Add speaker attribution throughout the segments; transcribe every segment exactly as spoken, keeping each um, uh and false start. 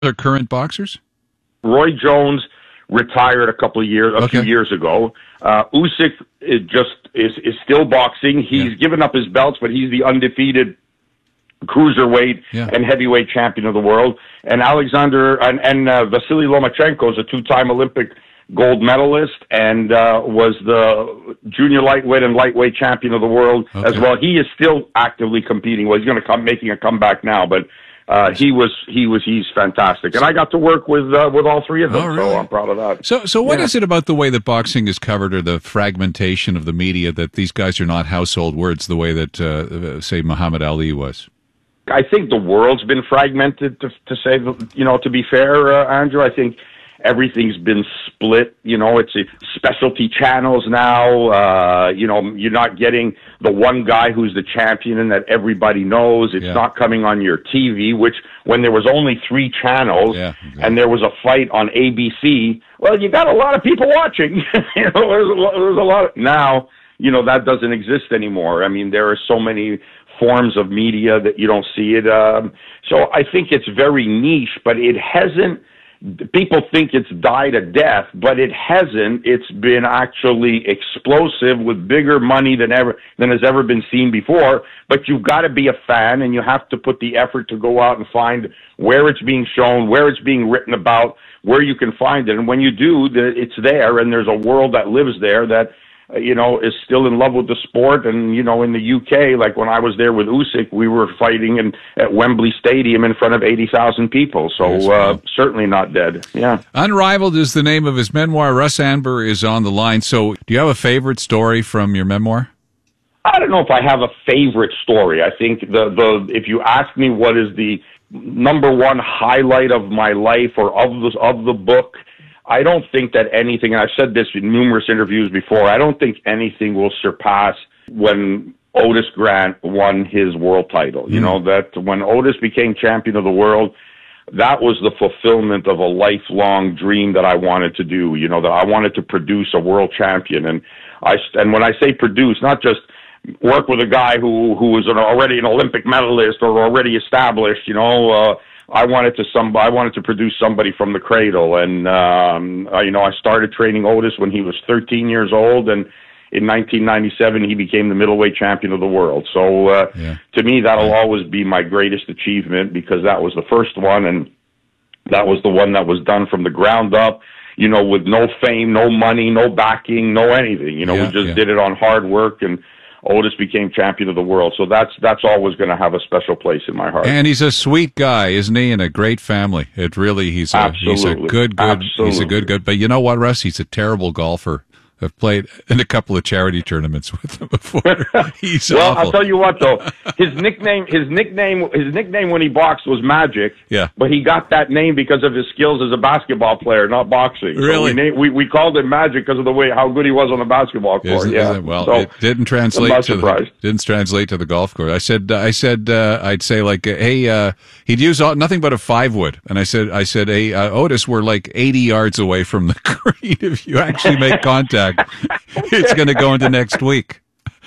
Speaker 1: Are current boxers?
Speaker 2: Roy Jones retired a couple of years, a
Speaker 1: Okay.
Speaker 2: few years ago. Uh, Usyk is just is is still boxing. He's
Speaker 1: Yeah.
Speaker 2: given up his belts, but he's the undefeated cruiserweight
Speaker 1: Yeah.
Speaker 2: and heavyweight champion of the world. And Alexander and, and uh, Vasily Lomachenko is a two-time Olympic gold medalist and uh, was the junior lightweight and lightweight champion of the world
Speaker 1: Okay.
Speaker 2: as well. He is still actively competing. Well, he's going to come making a comeback now, but uh, he was he was he's fantastic. And I got to work with uh, with all three of them,
Speaker 1: Oh, really?
Speaker 2: so I'm proud of that.
Speaker 1: So, so what
Speaker 2: Yeah.
Speaker 1: is it about the way that boxing is covered, or the fragmentation of the media, that these guys are not household words the way that, uh, say, Muhammad Ali was?
Speaker 2: I think the world's been fragmented, to, to say, the- you know, to be fair, uh, Andrew. I think everything's been split. You know, it's uh, specialty channels now. Uh, you know, you're not getting the one guy who's the champion and that everybody knows. It's
Speaker 1: Yeah.
Speaker 2: not coming on your T V, which when there was only three channels
Speaker 1: Yeah, exactly.
Speaker 2: and there was a fight on A B C, well, you got a lot of people watching. you know, there's a lot, there's a lot of, now, you know, that doesn't exist anymore. I mean, there are so many forms of media that you don't see it. Um, so I think it's very niche, but it hasn't, people think it's died a death, but it hasn't. It's been actually explosive with bigger money than ever, than has ever been seen before. But you've got to be a fan and you have to put the effort to go out and find where it's being shown, where it's being written about, where you can find it. And when you do, the, it's there, and there's a world that lives there that, you know, is still in love with the sport. And, you know, in the U K, like when I was there with Usyk, we were fighting in, at Wembley Stadium in front of eighty thousand people. So
Speaker 1: Yes,
Speaker 2: uh,
Speaker 1: wow.
Speaker 2: certainly not dead. Yeah.
Speaker 1: Unrivaled is the name of his memoir. Russ Anber is on the line. So do you have a favorite story from your memoir?
Speaker 2: I don't know if I have a favorite story. I think the, the if you ask me what is the number one highlight of my life or of the, of the book, I don't think that anything, and I've said this in numerous interviews before, I don't think anything will surpass when Otis Grant won his world title. You know, that when Otis became champion of the world, that was the fulfillment of a lifelong dream that I wanted to do, you know, that I wanted to produce a world champion. And I, and when I say produce, not just work with a guy who, who was an, already an Olympic medalist or already established, you know, uh, I wanted to some, I wanted to produce somebody from the cradle. And, um, I, you know, I started training Otis when he was thirteen years old, and in nineteen ninety-seven, he became the middleweight champion of the world. So, uh,
Speaker 1: Yeah.
Speaker 2: to me, that'll always be my greatest achievement, because that was the first one, and that was the one that was done from the ground up, you know, with no fame, no money, no backing, no anything. You know,
Speaker 1: Yeah,
Speaker 2: we just
Speaker 1: yeah.
Speaker 2: did it on hard work, and Otis became champion of the world. So that's that's always going to have a special place in my heart.
Speaker 1: And he's a sweet guy, isn't he? And a great family. It really, he's a, he's a
Speaker 2: Absolutely.
Speaker 1: good, good, he's a
Speaker 2: Absolutely.
Speaker 1: good, good. But you know what, Russ? He's a terrible golfer. I've played in a couple of charity tournaments with him before. He's
Speaker 2: Well,
Speaker 1: awful.
Speaker 2: I'll tell you what though, his nickname, his nickname, his nickname when he boxed was Magic.
Speaker 1: Yeah.
Speaker 2: But he got that name because of his skills as a basketball player, not boxing. So
Speaker 1: Really?
Speaker 2: we, na- we we called him Magic because of the way how good he was on the basketball court.
Speaker 1: Isn't-
Speaker 2: yeah.
Speaker 1: isn't it? Well,
Speaker 2: So,
Speaker 1: it didn't translate
Speaker 2: I'm not
Speaker 1: to the
Speaker 2: surprised.
Speaker 1: didn't translate to the golf course. I said, uh, I said, uh, I'd say like, uh, hey, uh, he'd use all, nothing but a five wood, and I said, I said, hey, uh, Otis, we're like eighty yards away from the green. If you actually make contact, it's going to go into next week.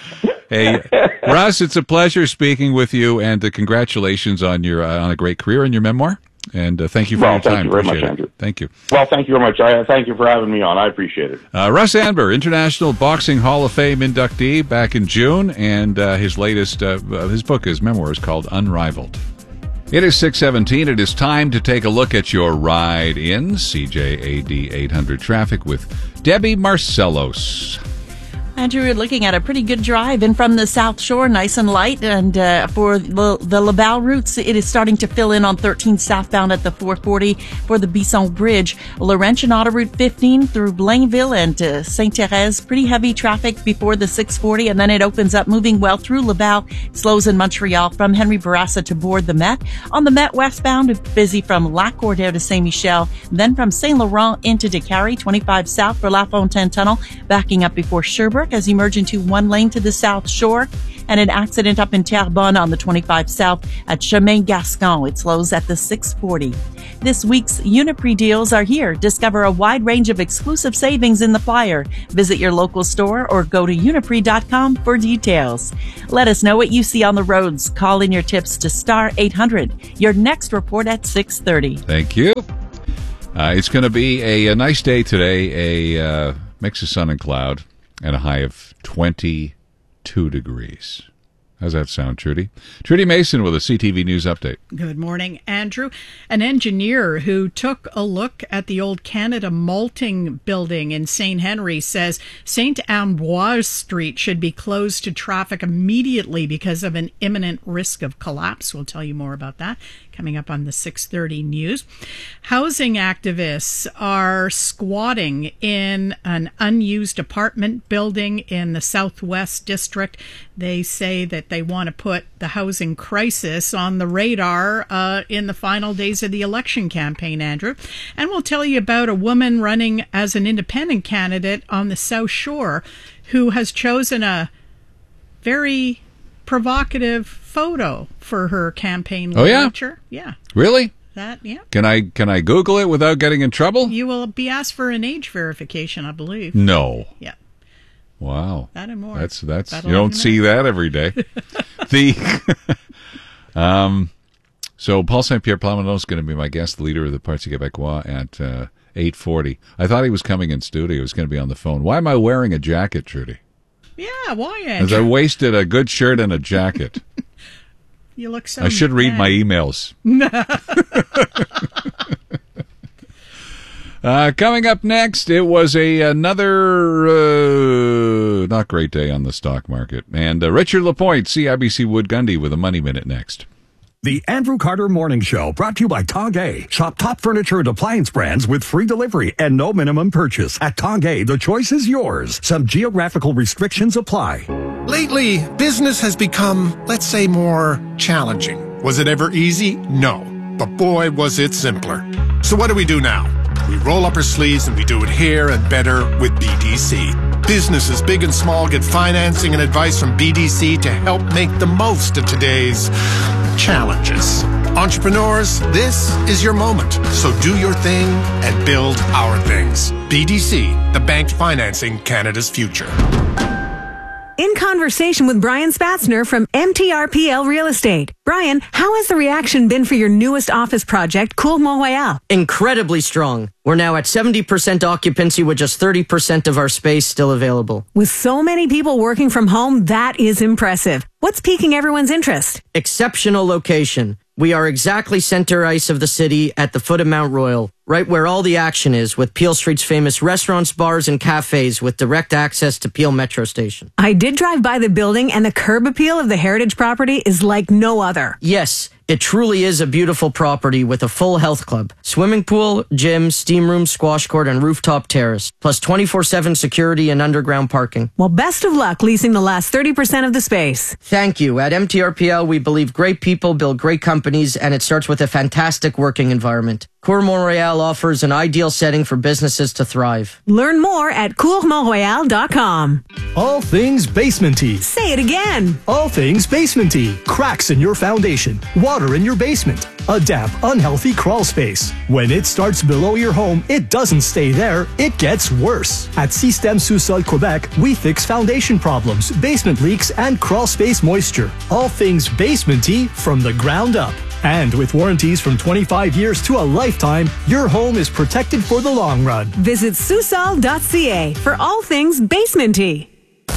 Speaker 1: Hey, Russ, it's a pleasure speaking with you, and uh, congratulations on your uh, on a great career in your memoir. And uh, thank you for
Speaker 2: Well,
Speaker 1: your
Speaker 2: thank
Speaker 1: time.
Speaker 2: you very much,
Speaker 1: Appreciate it.
Speaker 2: Andrew.
Speaker 1: Thank you.
Speaker 2: Well, thank you very much. I thank you for having me on. I appreciate it.
Speaker 1: Uh, Russ Anber, International Boxing Hall of Fame inductee back in June, and uh, his latest, uh, uh, his book, his memoir is called Unrivaled. It is six seventeen. It is time to take a look at your ride in C J A D eight hundred traffic with Debbie Marcellos.
Speaker 3: Andrew, we're looking at a pretty good drive in from the South Shore, nice and light. And uh, for the, the Laval routes, it is starting to fill in on thirteen southbound at the four forty for the Bisson Bridge. Laurentian Auto Route fifteen through Blainville and uh, Saint Therese. Pretty heavy traffic before the six forty, and then it opens up moving well through Laval. Slows in Montreal from Henry Bourassa to board the Met. On the Met westbound, busy from Lac Cordero to Saint Michel. Then from Saint Laurent into Décarie, twenty-five south for La Fontaine Tunnel, backing up before Sherbrooke as you merge into one lane to the South Shore. And an accident up in Terrebonne on the twenty-five South at Chemin Gascon. It slows at the six forty. This week's Uniprix deals are here. Discover a wide range of exclusive savings in the flyer. Visit your local store or go to uniprix dot com for details. Let us know what you see on the roads. Call in your tips to star eight hundred. Your next report at six thirty.
Speaker 1: Thank you. Uh, it's going to be a, a nice day today, a uh, mix of sun and cloud, and a high of twenty-two degrees. How's that sound, Trudy? Trudy Mason with a C T V News update.
Speaker 4: Good morning, Andrew. An engineer who took a look at the old Canada Malting building in Saint Henry says Saint Ambroise Street should be closed to traffic immediately because of an imminent risk of collapse. We'll tell you more about that coming up on the six thirty news. Housing activists are squatting in an unused apartment building in the Southwest District. They say that they want to put the housing crisis on the radar uh, in the final days of the election campaign, Andrew. And we'll tell you about a woman running as an independent candidate on the South Shore who has chosen a very provocative photo for her campaign
Speaker 1: Oh, yeah?
Speaker 4: literature. Yeah.
Speaker 1: Really?
Speaker 4: That, yeah.
Speaker 1: Can I can I Google it without getting in trouble?
Speaker 4: You will be asked for an age verification, I believe.
Speaker 1: No.
Speaker 4: Yeah.
Speaker 1: Wow.
Speaker 4: That and more.
Speaker 1: That's that's
Speaker 4: About
Speaker 1: you don't
Speaker 4: eleven
Speaker 1: see that every day. the um so Paul Saint Pierre Plamondon is going to be my guest, the leader of the Parti Québécois, at uh, eight forty. I thought he was coming in studio. He was going to be on the phone. Why am I wearing a jacket, Trudy?
Speaker 4: Yeah, why,
Speaker 1: Because
Speaker 4: Andrew?
Speaker 1: I wasted a good shirt and a jacket.
Speaker 4: You look so
Speaker 1: I should read
Speaker 4: bad.
Speaker 1: my emails. uh, coming up next, it was a another uh, not great day on the stock market. And uh, Richard Lapointe, C I B C Wood Gundy with a Money Minute next.
Speaker 5: The Andrew Carter Morning Show, brought to you by Tongue. Shop top furniture and appliance brands with free delivery and no minimum purchase. At Tongue, the choice is yours. Some geographical restrictions apply.
Speaker 6: Lately, business has become, let's say, more challenging. Was it ever easy? No. But boy, was it simpler. So what do we do now? We roll up our sleeves and we do it here and better with B D C. Businesses big and small get financing and advice from B D C to help make the most of today's challenges. Entrepreneurs, this is your moment. So do your thing and build our things. B D C, the bank financing Canada's future.
Speaker 7: In conversation with Brian Spatzner from M T R P L Real Estate. Brian, how has the reaction been for your newest office project, Cour Mont-Royal?
Speaker 8: Incredibly strong. We're now at seventy percent occupancy with just thirty percent of our space still available.
Speaker 7: With so many people working from home, that is impressive. What's piquing everyone's interest?
Speaker 8: Exceptional location. We are exactly center ice of the city at the foot of Mount Royal, right where all the action is, with Peel Street's famous restaurants, bars, and cafes with direct access to Peel Metro Station.
Speaker 7: I did drive by the building, and the curb appeal of the heritage property is like no other.
Speaker 8: Yes, it truly is a beautiful property with a full health club, swimming pool, gym, steam room, squash court, and rooftop terrace, plus twenty-four seven security and underground parking.
Speaker 7: Well, best of luck leasing the last thirty percent of the space.
Speaker 8: Thank you. At M T R P L, we believe great people build great companies, and it starts with a fantastic working environment. Cour Mont-Royal offers an ideal setting for businesses to thrive.
Speaker 7: Learn more at cour mont royal dot com.
Speaker 5: All things basementy.
Speaker 7: Say it again.
Speaker 5: All things basementy. Cracks in your foundation. Water in your basement. A damp, unhealthy crawl space. When it starts below your home, it doesn't stay there, it gets worse. At Système Sous-Sol Quebec, we fix foundation problems, basement leaks, and crawl space moisture. All things basementy from the ground up. And with warranties from twenty-five years to a lifetime, your home is protected for the long run.
Speaker 7: Visit susol dot c a for all things basementy.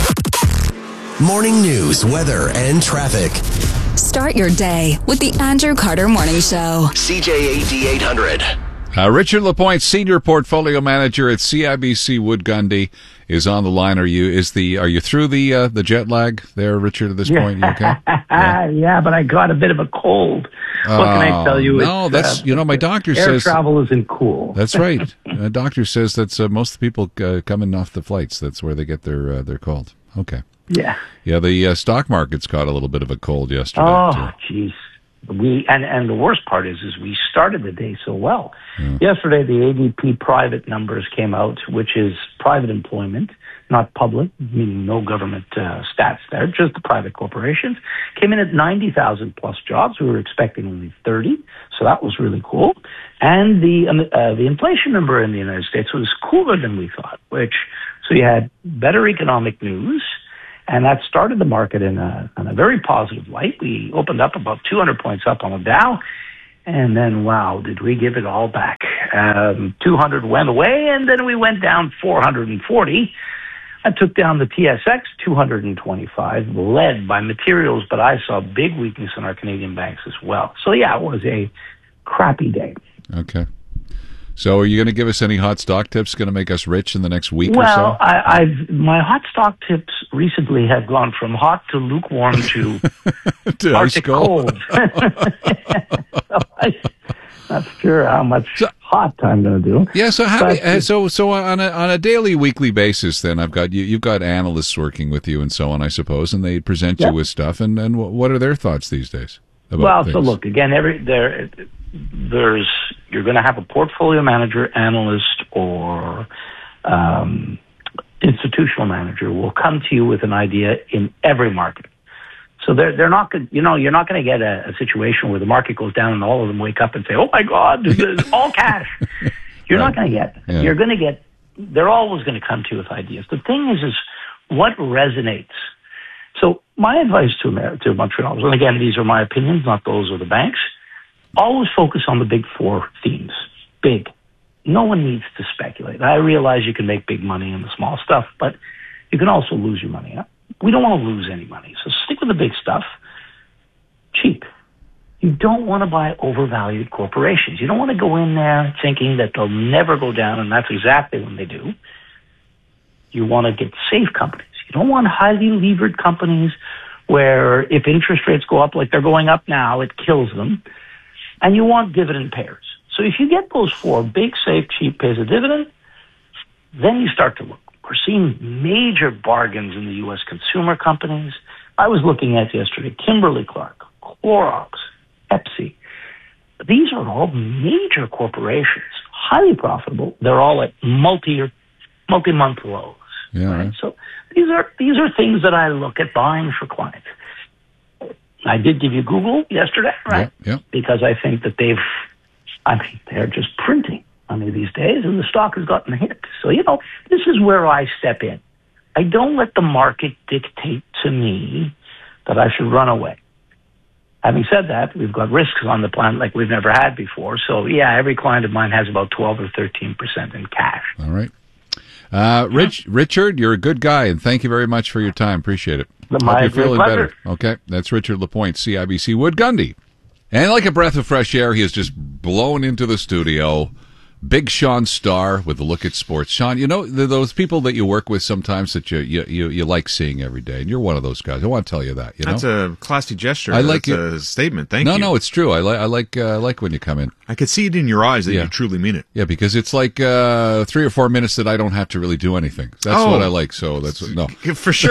Speaker 9: Morning news, weather, and traffic.
Speaker 10: Start your day with the Andrew Carter Morning Show.
Speaker 9: C J A D eight hundred.
Speaker 1: Uh, Richard Lapointe, Senior Portfolio Manager at C I B C Wood Gundy, is on the line. Are you is the are you through the uh, the jet lag there, Richard? At this
Speaker 11: yeah.
Speaker 1: point, you okay?
Speaker 11: Yeah. yeah, but I got a bit of a cold. What can I tell you?
Speaker 1: No,
Speaker 11: it's,
Speaker 1: that's
Speaker 11: uh,
Speaker 1: you know my doctor
Speaker 11: air
Speaker 1: says
Speaker 11: travel isn't cool.
Speaker 1: That's right. A doctor says that's uh, most of the people uh, coming off the flights. That's where they get their uh, their cold. Okay.
Speaker 11: Yeah.
Speaker 1: Yeah, the uh, stock market's caught a little bit of a cold yesterday.
Speaker 11: Oh,
Speaker 1: too.
Speaker 11: jeez. we and, and the worst part is is we started the day so well. Mm. Yesterday, the A D P private numbers came out, which is private employment, not public, meaning no government uh, stats there, just the private corporations. Came in at ninety thousand plus jobs. We were expecting only thirty, so that was really cool. And the um, uh, the inflation number in the United States was cooler than we thought, which so you had better economic news. And that started the market in a, in a very positive light. We opened up about two hundred points up on the Dow. And then, wow, did we give it all back. Um, two hundred went away, and then we went down four hundred forty. I took down the T S X two hundred twenty-five, led by materials, but I saw big weakness in our Canadian banks as well. So, yeah, it was a crappy day.
Speaker 1: Okay. So are you going to give us any hot stock tips going to make us rich in the next week
Speaker 11: well,
Speaker 1: or so?
Speaker 11: Well, I've my hot stock tips recently have gone from hot to lukewarm to,
Speaker 1: to
Speaker 11: Arctic cold. so I, not sure how much so, hot I'm going to do.
Speaker 1: Yeah. So how?
Speaker 11: But,
Speaker 1: uh, so so on a on a daily, weekly basis, then I've got you. You've got analysts working with you and so on, I suppose, and they present yeah. you with stuff. And and what are their thoughts these days? About
Speaker 11: well,
Speaker 1: things?
Speaker 11: so look again. Every there. There's you're going to have a portfolio manager, analyst, or um, institutional manager will come to you with an idea in every market. So they're they're not going. You know, you're not going to get a, a situation where the market goes down and all of them wake up and say, "Oh my God, this is all cash." You're right. not going to get. Yeah. You're going to get. They're always going to come to you with ideas. The thing is, is what resonates. So my advice to Amer- to Montrealers, and again, these are my opinions, not those of the banks. Always focus on the big four themes. Big. No one needs to speculate. I realize you can make big money in the small stuff, but you can also lose your money. We don't want to lose any money. So stick with the big stuff. Cheap. You don't want to buy overvalued corporations. You don't want to go in there thinking that they'll never go down, and that's exactly when they do. You want to get safe companies. You don't want highly levered companies where if interest rates go up like they're going up now, it kills them. And you want dividend payers. So if you get those four, big, safe, cheap, pays a dividend, then you start to look. We're seeing major bargains in the U S consumer companies. I was looking at yesterday, Kimberly-Clark, Clorox, Pepsi. These are all major corporations, highly profitable. They're all at multi, multi-month lows.
Speaker 1: Yeah.
Speaker 11: Right? So these are these are things that I look at buying for clients. I did give you Google yesterday, right?
Speaker 1: Yeah, yeah.
Speaker 11: Because I think that they've, I mean, they're just printing money these days, and the stock has gotten hit. So, you know, this is where I step in. I don't let the market dictate to me that I should run away. Having said that, we've got risks on the planet like we've never had before. So, yeah, every client of mine has about twelve or thirteen percent in cash.
Speaker 1: All right. Uh, Rich, Richard, you're a good guy, and thank you very much for your time. Appreciate it.
Speaker 11: My
Speaker 1: Hope you're feeling
Speaker 11: pleasure.
Speaker 1: better. Okay, that's Richard Lapointe, C I B C Wood Gundy. And like a breath of fresh air, he has just blown into the studio. Big Sean Starr with a look at sports. Sean, you know, those people that you work with sometimes that you, you, you, you like seeing every day, and you're one of those guys. I want to tell you that. You know?
Speaker 12: That's a classy gesture.
Speaker 1: I like
Speaker 12: That's a statement. Thank
Speaker 1: no,
Speaker 12: you.
Speaker 1: No, no, it's true. I like I like uh, I like when you come in.
Speaker 12: I could see it in your eyes that
Speaker 1: yeah.
Speaker 12: you truly mean it.
Speaker 1: Yeah, because it's like uh, three or four minutes that I don't have to really do anything. That's
Speaker 12: oh,
Speaker 1: what I like. So that's no,
Speaker 12: for sure.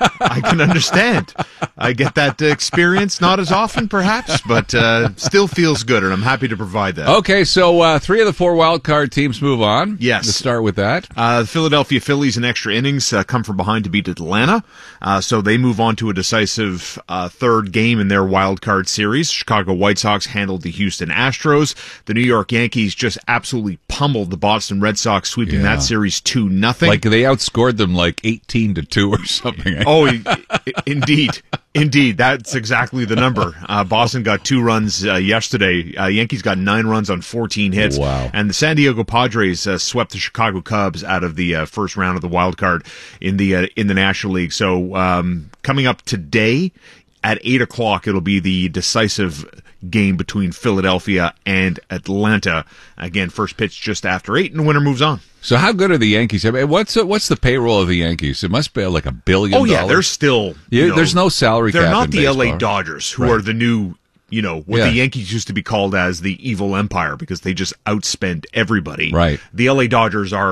Speaker 12: I can understand. I get that experience, not as often, perhaps, but uh, still feels good, and I'm happy to provide that.
Speaker 1: Okay, so uh, three of the four wild card teams move on.
Speaker 12: Yes.
Speaker 1: Let's start with that.
Speaker 12: Uh, the Philadelphia Phillies in extra innings uh, come from behind to beat Atlanta, uh, so they move on to a decisive uh, third game in their wild card series. Chicago White Sox handled the Houston Astros. The New York Yankees just absolutely pummeled the Boston Red Sox, sweeping
Speaker 1: Yeah.
Speaker 12: that series two nothing.
Speaker 1: Like they outscored them like eighteen to two or something.
Speaker 12: Oh, I- I- indeed. Indeed, that's exactly the number. Uh, Boston got two runs uh, yesterday. Uh, Yankees got nine runs on fourteen hits.
Speaker 1: Wow.
Speaker 12: And the San Diego Padres uh, swept the Chicago Cubs out of the uh, first round of the wild card in the uh, in the National League. So um, coming up today at eight o'clock, it'll be the decisive game between Philadelphia and Atlanta. Again, first pitch just after eight, and the winner moves on.
Speaker 1: So how good are the Yankees? I mean, what's uh, what's the payroll of the Yankees? It must be like a billion.
Speaker 12: Oh yeah,
Speaker 1: dollars.
Speaker 12: they're still.
Speaker 1: You
Speaker 12: You know,
Speaker 1: there's no salary
Speaker 12: They're
Speaker 1: cap.
Speaker 12: not
Speaker 1: in
Speaker 12: the L A
Speaker 1: baseball.
Speaker 12: Dodgers, who
Speaker 1: Right.
Speaker 12: are the new, you know, what
Speaker 1: Yeah.
Speaker 12: the Yankees used to be called as the evil empire because they just outspend everybody.
Speaker 1: Right.
Speaker 12: The L A Dodgers are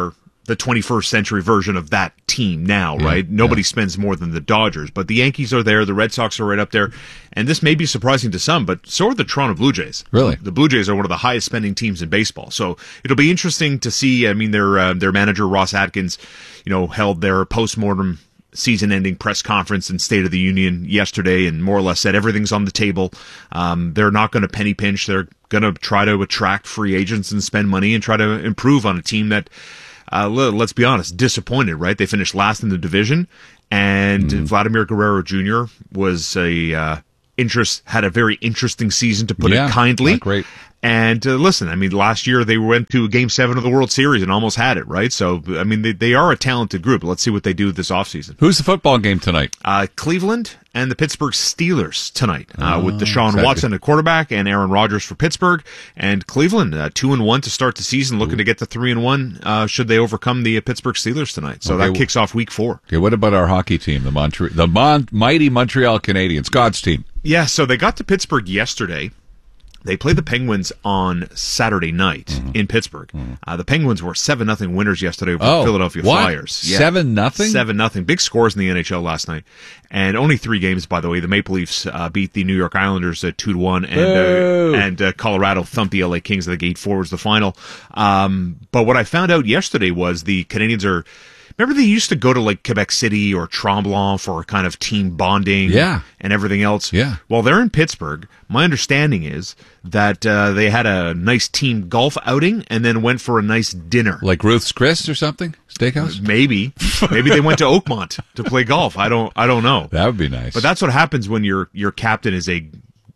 Speaker 12: the twenty-first century version of that team now,
Speaker 1: Yeah,
Speaker 12: right? Nobody
Speaker 1: yeah.
Speaker 12: spends more than the Dodgers, but the Yankees are there, the Red Sox are right up there, and this may be surprising to some, but so are the Toronto Blue Jays.
Speaker 1: Really?
Speaker 12: The Blue Jays are one of the highest spending teams in baseball, so it'll be interesting to see. I mean, their uh, their manager Ross Atkins, you know, held their postmortem season-ending press conference and State of the Union yesterday, and more or less said everything's on the table. Um, they're not going to penny pinch. They're going to try to attract free agents and spend money and try to improve on a team that, uh, let's be honest, disappointed. Right? They finished last in the division, and mm. Vladimir Guerrero Junior was a uh, interest had a very interesting season, to put
Speaker 1: yeah,
Speaker 12: it kindly.
Speaker 1: Not great.
Speaker 12: And uh, listen, I mean, last year they went to Game seven of the World Series and almost had it, right? So, I mean, they, they are a talented group. Let's see what they do this offseason.
Speaker 1: Who's the football game tonight?
Speaker 12: Uh, Cleveland and the Pittsburgh Steelers tonight, uh,
Speaker 1: Oh,
Speaker 12: with Deshaun
Speaker 1: exactly.
Speaker 12: Watson at quarterback and Aaron Rodgers for Pittsburgh. And Cleveland, uh, two and one to start the season, looking Ooh. to get to three and one uh, should they overcome the uh, Pittsburgh Steelers tonight. So
Speaker 1: Okay,
Speaker 12: that kicks off week four.
Speaker 1: Okay, what about our hockey team, the Montreal, the Mon- mighty Montreal Canadiens, God's team?
Speaker 12: Yeah, so they got to Pittsburgh yesterday. They played the Penguins on Saturday night mm-hmm. in Pittsburgh. Mm-hmm. Uh, the Penguins were seven nothing winners yesterday over
Speaker 1: oh,
Speaker 12: the Philadelphia
Speaker 1: what?
Speaker 12: Flyers. Yeah.
Speaker 1: seven nothing?
Speaker 12: seven nothing. Big scores in the N H L last night. And only three games, by the way. The Maple Leafs uh, beat the New York Islanders at two to one, and uh, and uh, Colorado thumped the L A Kings. I think eight four was the final. Um, but what I found out yesterday was the Canadians are... Remember they used to go to like Quebec City or Tremblant for kind of team bonding
Speaker 1: yeah.
Speaker 12: and everything else?
Speaker 1: Yeah.
Speaker 12: Well, they're in Pittsburgh. My understanding is that uh, they had a nice team golf outing and then went for a nice dinner.
Speaker 1: Like Ruth's Chris or something? Steakhouse?
Speaker 12: Maybe. Maybe they went to Oakmont to play golf. I don't I don't know.
Speaker 1: That would be nice.
Speaker 12: But that's what happens when your your captain is a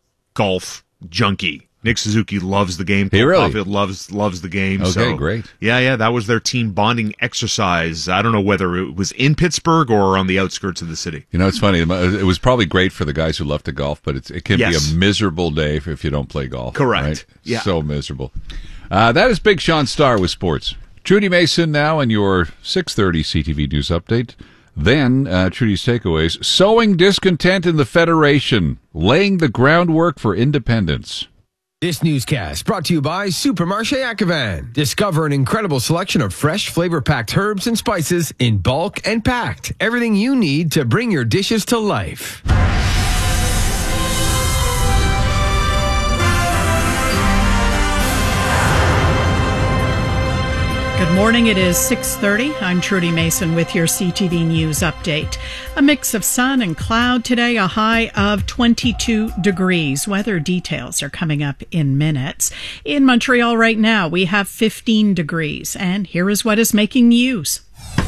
Speaker 12: golf junkie. Nick Suzuki loves the game.
Speaker 1: He really
Speaker 12: Caulfield loves loves the game.
Speaker 1: Okay,
Speaker 12: so,
Speaker 1: great.
Speaker 12: Yeah, yeah, that was their team bonding exercise. I don't know whether it was in Pittsburgh or on the outskirts of the city.
Speaker 1: You know, it's funny. It was probably great for the guys who love to golf, but it's, it can
Speaker 12: Yes.
Speaker 1: be a miserable day if you don't play golf.
Speaker 12: Correct.
Speaker 1: Right?
Speaker 12: Yeah.
Speaker 1: So miserable. Uh, that is Big Sean Starr with sports. Trudy Mason now in your six thirty C T V News Update. Then, uh, Trudy's takeaways. Sowing discontent in the Federation. Laying the groundwork for independence.
Speaker 13: This newscast brought to you by Supermarché Acavan. Discover an incredible selection of fresh, flavor-packed herbs and spices in bulk and packed. Everything you need to bring your dishes to life.
Speaker 4: Good morning. It is six thirty. I'm Trudy Mason with your C T V News update. A mix of sun and cloud today, a high of twenty-two degrees. Weather details are coming up in minutes. In Montreal right now, we have fifteen degrees. And here is what is making news.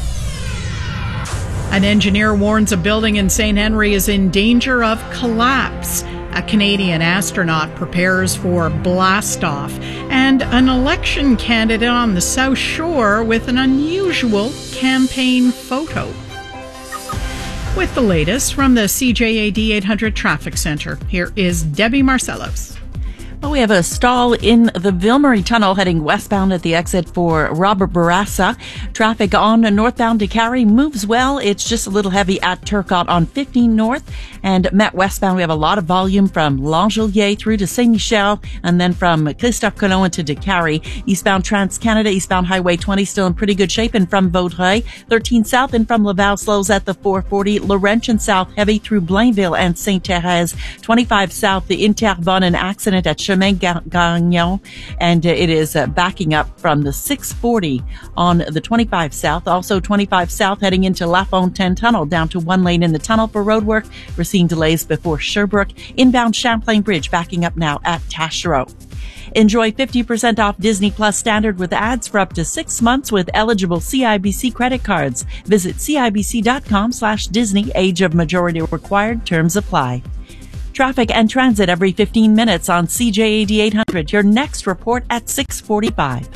Speaker 4: An engineer warns a building in Saint Henry is in danger of collapse. A Canadian astronaut prepares for blastoff, and an election candidate on the South Shore with an unusual campaign photo. With the latest from the C J A D eight hundred Traffic Center, here is Debbie Marcellos.
Speaker 3: Well, we have a stall in the Ville-Marie Tunnel heading westbound at the exit for Robert Bourassa. Traffic on northbound to Carrie moves well. It's just a little heavy at Turcotte on fifteen North. And Met westbound, we have a lot of volume from L'Angelier through to Saint-Michel, and then from Christophe Colomb to Carrie. Eastbound Trans-Canada, eastbound Highway twenty still in pretty good shape, and from Vaudreuil. thirteen South and from Laval slows at the four forty. Laurentian South heavy through Blainville and Sainte-Thérèse. twenty-five South, the Interbonne, an accident at Chemin Gagnon, and uh, it is uh, backing up from the six forty on the twenty-five South. Also twenty-five South heading into La Fontaine Tunnel, down to one lane in the tunnel for roadwork. We're seeing delays before Sherbrooke. Inbound Champlain Bridge backing up now at Taschereau. Enjoy fifty percent off Disney Plus Standard with ads for up to six months with eligible C I B C credit cards. Visit cibc.com slash Disney. Age of majority required. Terms apply. Traffic and transit every fifteen minutes on C J A D eight hundred. Your next report at six forty-five.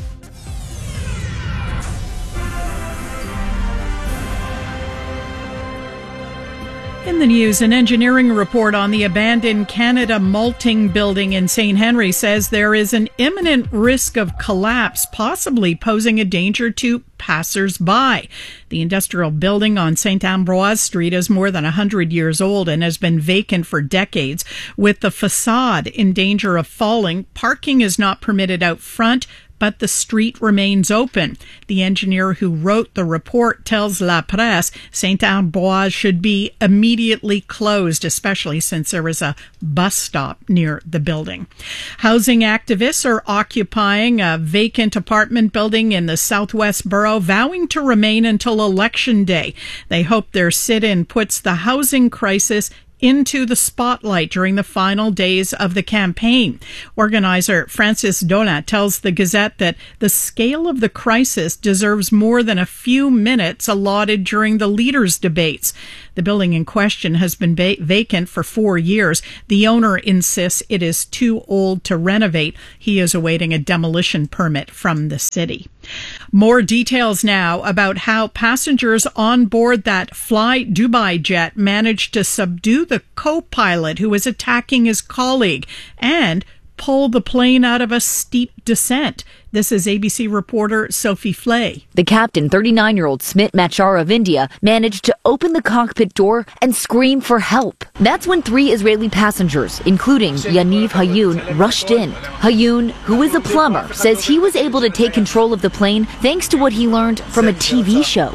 Speaker 4: In the news, an engineering report on the abandoned Canada Malting building in Saint Henry says there is an imminent risk of collapse, possibly posing a danger to passers-by. The industrial building on Saint Ambroise Street is more than one hundred years old and has been vacant for decades. With the facade in danger of falling, parking is not permitted out front. but the street remains open. The engineer who wrote the report tells La Presse Saint-Ambroise should be immediately closed, especially since there is a bus stop near the building. Housing activists are occupying a vacant apartment building in the Southwest Borough, vowing to remain until Election Day. They hope their sit-in puts the housing crisis into the spotlight during the final days of the campaign. Organizer Francis Dolan tells the Gazette that the scale of the crisis deserves more than a few minutes allotted during the leaders' debates. The building in question has been va- vacant for four years. The owner insists it is too old to renovate. He is awaiting a demolition permit from the city. More details now about how passengers on board that Fly Dubai jet managed to subdue the co-pilot who was attacking his colleague and pull the plane out of a steep descent. This is A B C reporter Sophie Flay.
Speaker 14: The captain, thirty-nine-year-old Smit Machar of India, managed to open the cockpit door and scream for help. That's when three Israeli passengers, including Yaniv Hayun, rushed in. Hayun, who is a plumber, says he was able to take control of the plane thanks to what he learned from a T V show.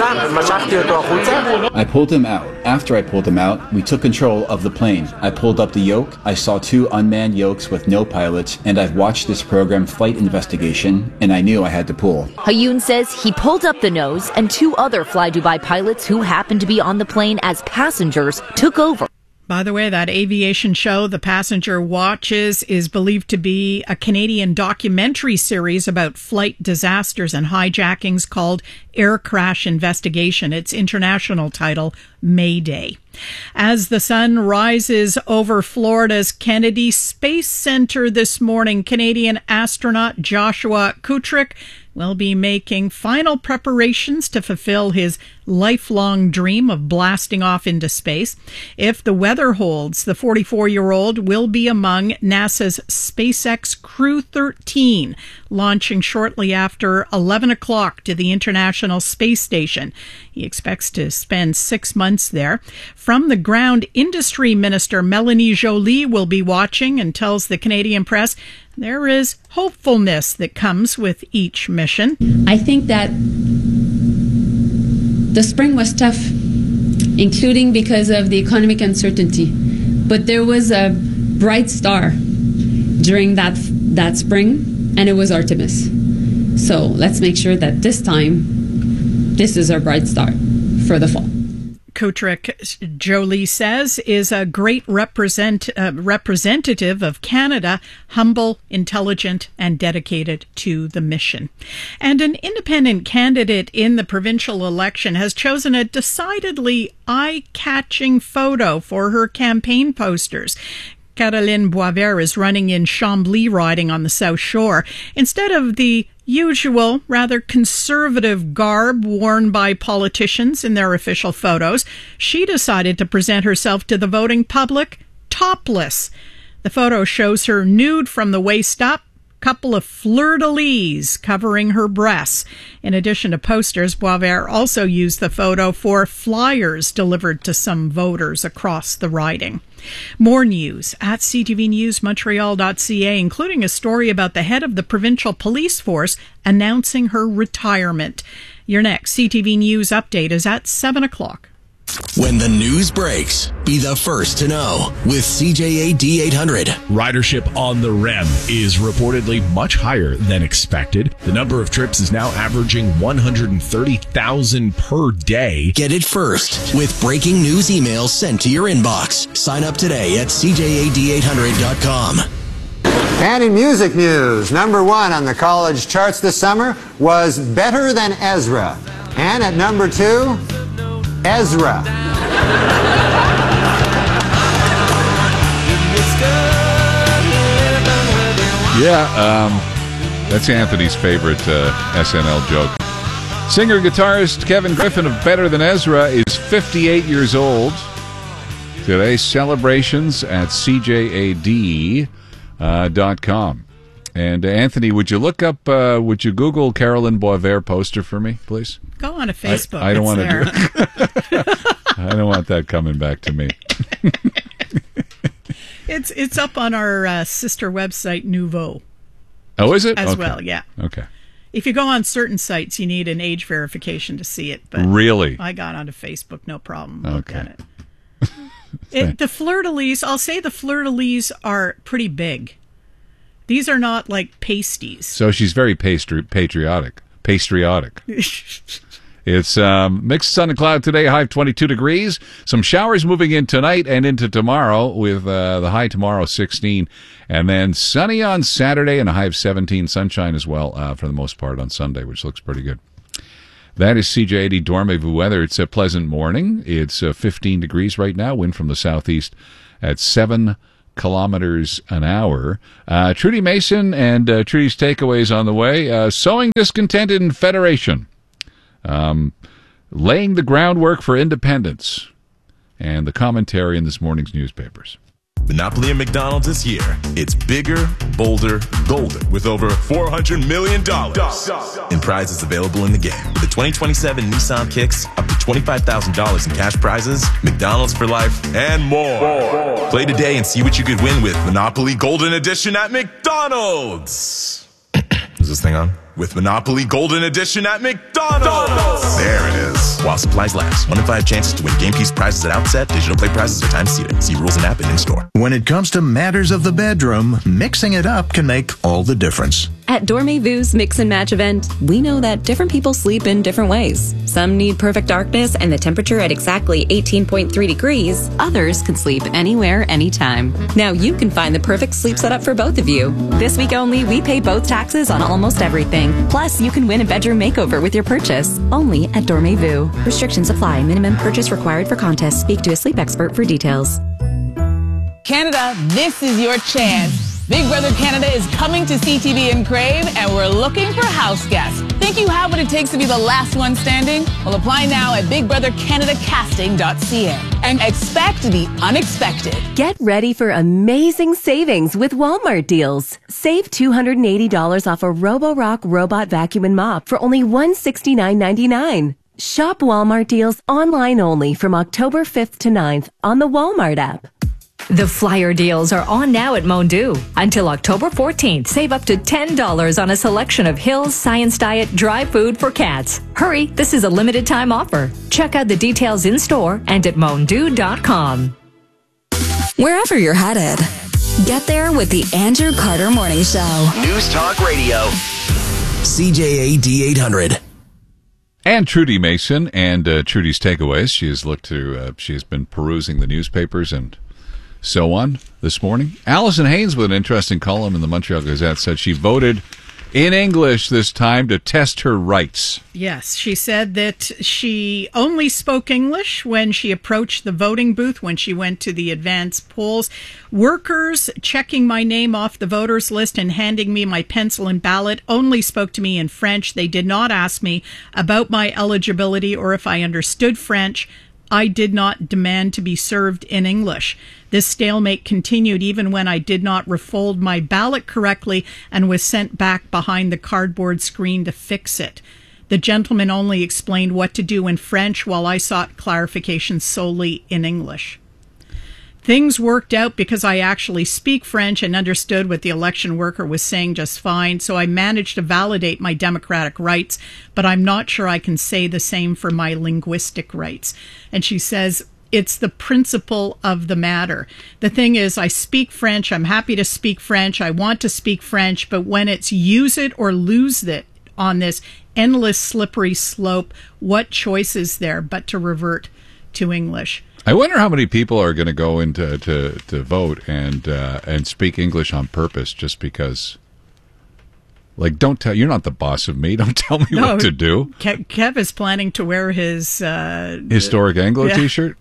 Speaker 15: I pulled him out. After I pulled him out, we took control of the plane. I pulled up the yoke. I saw two unmanned yokes with no pilots, and I've watched this program, Flight Investigation, and I knew I had to pull.
Speaker 14: Hayun says he pulled up the nose, and two other Fly Dubai pilots who happened to be on the plane as passengers took over.
Speaker 4: By the way, that aviation show, The Passenger Watches, is believed to be a Canadian documentary series about flight disasters and hijackings called Air Crash Investigation. Its international title, Mayday. As the sun rises over Florida's Kennedy Space Center this morning, Canadian astronaut Joshua Kutrick will be making final preparations to fulfill his lifelong dream of blasting off into space. If the weather holds, the forty-four-year-old will be among NASA's SpaceX Crew thirteen, launching shortly after eleven o'clock to the International Space Station. He expects to spend six months there. From the ground, Industry Minister Melanie Joly will be watching and tells the Canadian press there is hopefulness that comes with each mission.
Speaker 16: I think that the spring was tough, including because of the economic uncertainty. But there was a bright star during that that spring, and it was Artemis. So let's make sure that this time, this is our bright star for the fall.
Speaker 4: Kutrick, Jolie says, is a great represent, uh, representative of Canada, humble, intelligent, and dedicated to the mission. And an independent candidate in the provincial election has chosen a decidedly eye-catching photo for her campaign posters. Caroline Boisvert is running in Chambly riding on the South Shore. Instead of the usual, rather conservative garb worn by politicians in their official photos, she decided to present herself to the voting public topless. The photo shows her nude from the waist up, couple of fleur-de-lis covering her breasts. In addition to posters, Boisvert also used the photo for flyers delivered to some voters across the riding. More news at c t v news montreal dot c a, including a story about the head of the provincial police force announcing her retirement. Your next C T V News update is at seven o'clock.
Speaker 9: When the news breaks, be the first to know with C J A D eight hundred.
Speaker 17: Ridership on the R E M is reportedly much higher than expected. The number of trips is now averaging one hundred thirty thousand per day.
Speaker 9: Get it first with breaking news emails sent to your inbox. Sign up today at c j a d eight hundred dot com.
Speaker 18: And in music news, number one on the college charts this summer was Better Than Ezra. And at number two, Ezra.
Speaker 1: Yeah, um, that's Anthony's favorite uh, S N L joke. Singer-guitarist Kevin Griffin of Better Than Ezra is fifty-eight years old. Today's celebrations at c j a d dot com. And uh, Anthony, would you look up, uh, would you Google Caroline Boisvert poster for me, please?
Speaker 4: Go on to Facebook.
Speaker 1: I, I don't want to
Speaker 4: there.
Speaker 1: do I don't want that coming back to me.
Speaker 4: It's it's up on our uh, sister website, Nouveau.
Speaker 1: Oh, is it?
Speaker 4: As
Speaker 1: Okay.
Speaker 4: well, yeah.
Speaker 1: Okay.
Speaker 4: If you go on certain sites, you need an age verification to see it. But
Speaker 1: Really?
Speaker 4: I got onto Facebook, no problem. Looked
Speaker 1: Okay.
Speaker 4: at it. it. The fleur-de-lis, I'll say the fleur-de-lis are pretty big. These are not like pasties.
Speaker 1: So she's very pastry, patriotic. Patriotic. It's um, mixed sun and cloud today, high of twenty-two degrees. Some showers moving in tonight and into tomorrow with uh, the high tomorrow sixteen. And then sunny on Saturday and a high of seventeen. Sunshine as well uh, for the most part on Sunday, which looks pretty good. That is C J eighty Dormez-vous weather. It's a pleasant morning. It's uh, fifteen degrees right now. Wind from the southeast at seven kilometers an hour. Uh, Trudy Mason and uh, Trudy's takeaways on the way. Uh, sowing discontent in Federation. Um, laying the groundwork for independence. And the commentary in this morning's newspapers.
Speaker 19: Monopoly at McDonald's is here. It's bigger, bolder, golden, with over four hundred million dollars in prizes available in the game. With the twenty twenty-seven Nissan Kicks, up to twenty-five thousand dollars in cash prizes, McDonald's for life, and more. more. Play today and see what you could win with Monopoly Golden Edition at McDonald's. Is this thing on? With Monopoly Golden Edition at McDonald's. There it is. While supplies last. One in five chances to win game piece prizes at outset. Digital play prizes are time seated. See rules and app and in store.
Speaker 20: When it comes to matters of the bedroom, mixing it up can make all the difference.
Speaker 21: At Dormez-vu's Mix and Match event, we know that different people sleep in different ways. Some need perfect darkness and the temperature at exactly eighteen point three degrees. Others can sleep anywhere, anytime. Now you can find the perfect sleep setup for both of you. This week only, we pay both taxes on almost everything. Plus, you can win a bedroom makeover with your purchase. Only at Dormez-vu. Restrictions apply. Minimum purchase required for contest. Speak to a sleep expert for details.
Speaker 22: Canada, this is your chance. Big Brother Canada is coming to C T V and Crave, and we're looking for house guests. Think you have what it takes to be the last one standing? Well, apply now at big brother canada casting dot c a and expect the unexpected.
Speaker 23: Get ready for amazing savings with Walmart deals. Save two hundred eighty dollars off a Roborock robot vacuum and mop for only one hundred sixty-nine ninety-nine. Shop Walmart deals online only from October fifth to ninth on the Walmart app.
Speaker 24: The flyer deals are on now at Mondu. Until October fourteenth, save up to ten dollars on a selection of Hill's Science Diet dry food for cats. Hurry, this is a limited time offer. Check out the details in store and at mondu dot com.
Speaker 10: Wherever you're headed, get there with the Andrew Carter Morning Show.
Speaker 9: News Talk Radio. C J A D eight hundred.
Speaker 1: And Trudy Mason and uh, Trudy's takeaways. She has looked to, uh, she has been perusing the newspapers and so on this morning. Allison Haynes, with an interesting column in the Montreal Gazette, said she voted in English this time to test her rights.
Speaker 4: Yes, she said that she only spoke English when she approached the voting booth, when she went to the advanced polls. Workers checking my name off the voters list and handing me my pencil and ballot only spoke to me in French. They did not ask me about my eligibility or if I understood French. I did not demand to be served in English. This stalemate continued even when I did not refold my ballot correctly and was sent back behind the cardboard screen to fix it. The gentleman only explained what to do in French while I sought clarification solely in English. Things worked out because I actually speak French and understood what the election worker was saying just fine, so I managed to validate my democratic rights, but I'm not sure I can say the same for my linguistic rights. And she says, it's the principle of the matter. The thing is, I speak French, I'm happy to speak French, I want to speak French, but when it's use it or lose it on this endless slippery slope, what choice is there but to revert to English?
Speaker 1: I wonder how many people are going to go into to, to vote and uh, and speak English on purpose just because. Like, don't tell you're not the boss of me. Don't tell me
Speaker 4: no,
Speaker 1: what to do.
Speaker 4: Kev, Kev is planning to wear his uh,
Speaker 1: historic Anglo
Speaker 4: yeah.
Speaker 1: T-shirt.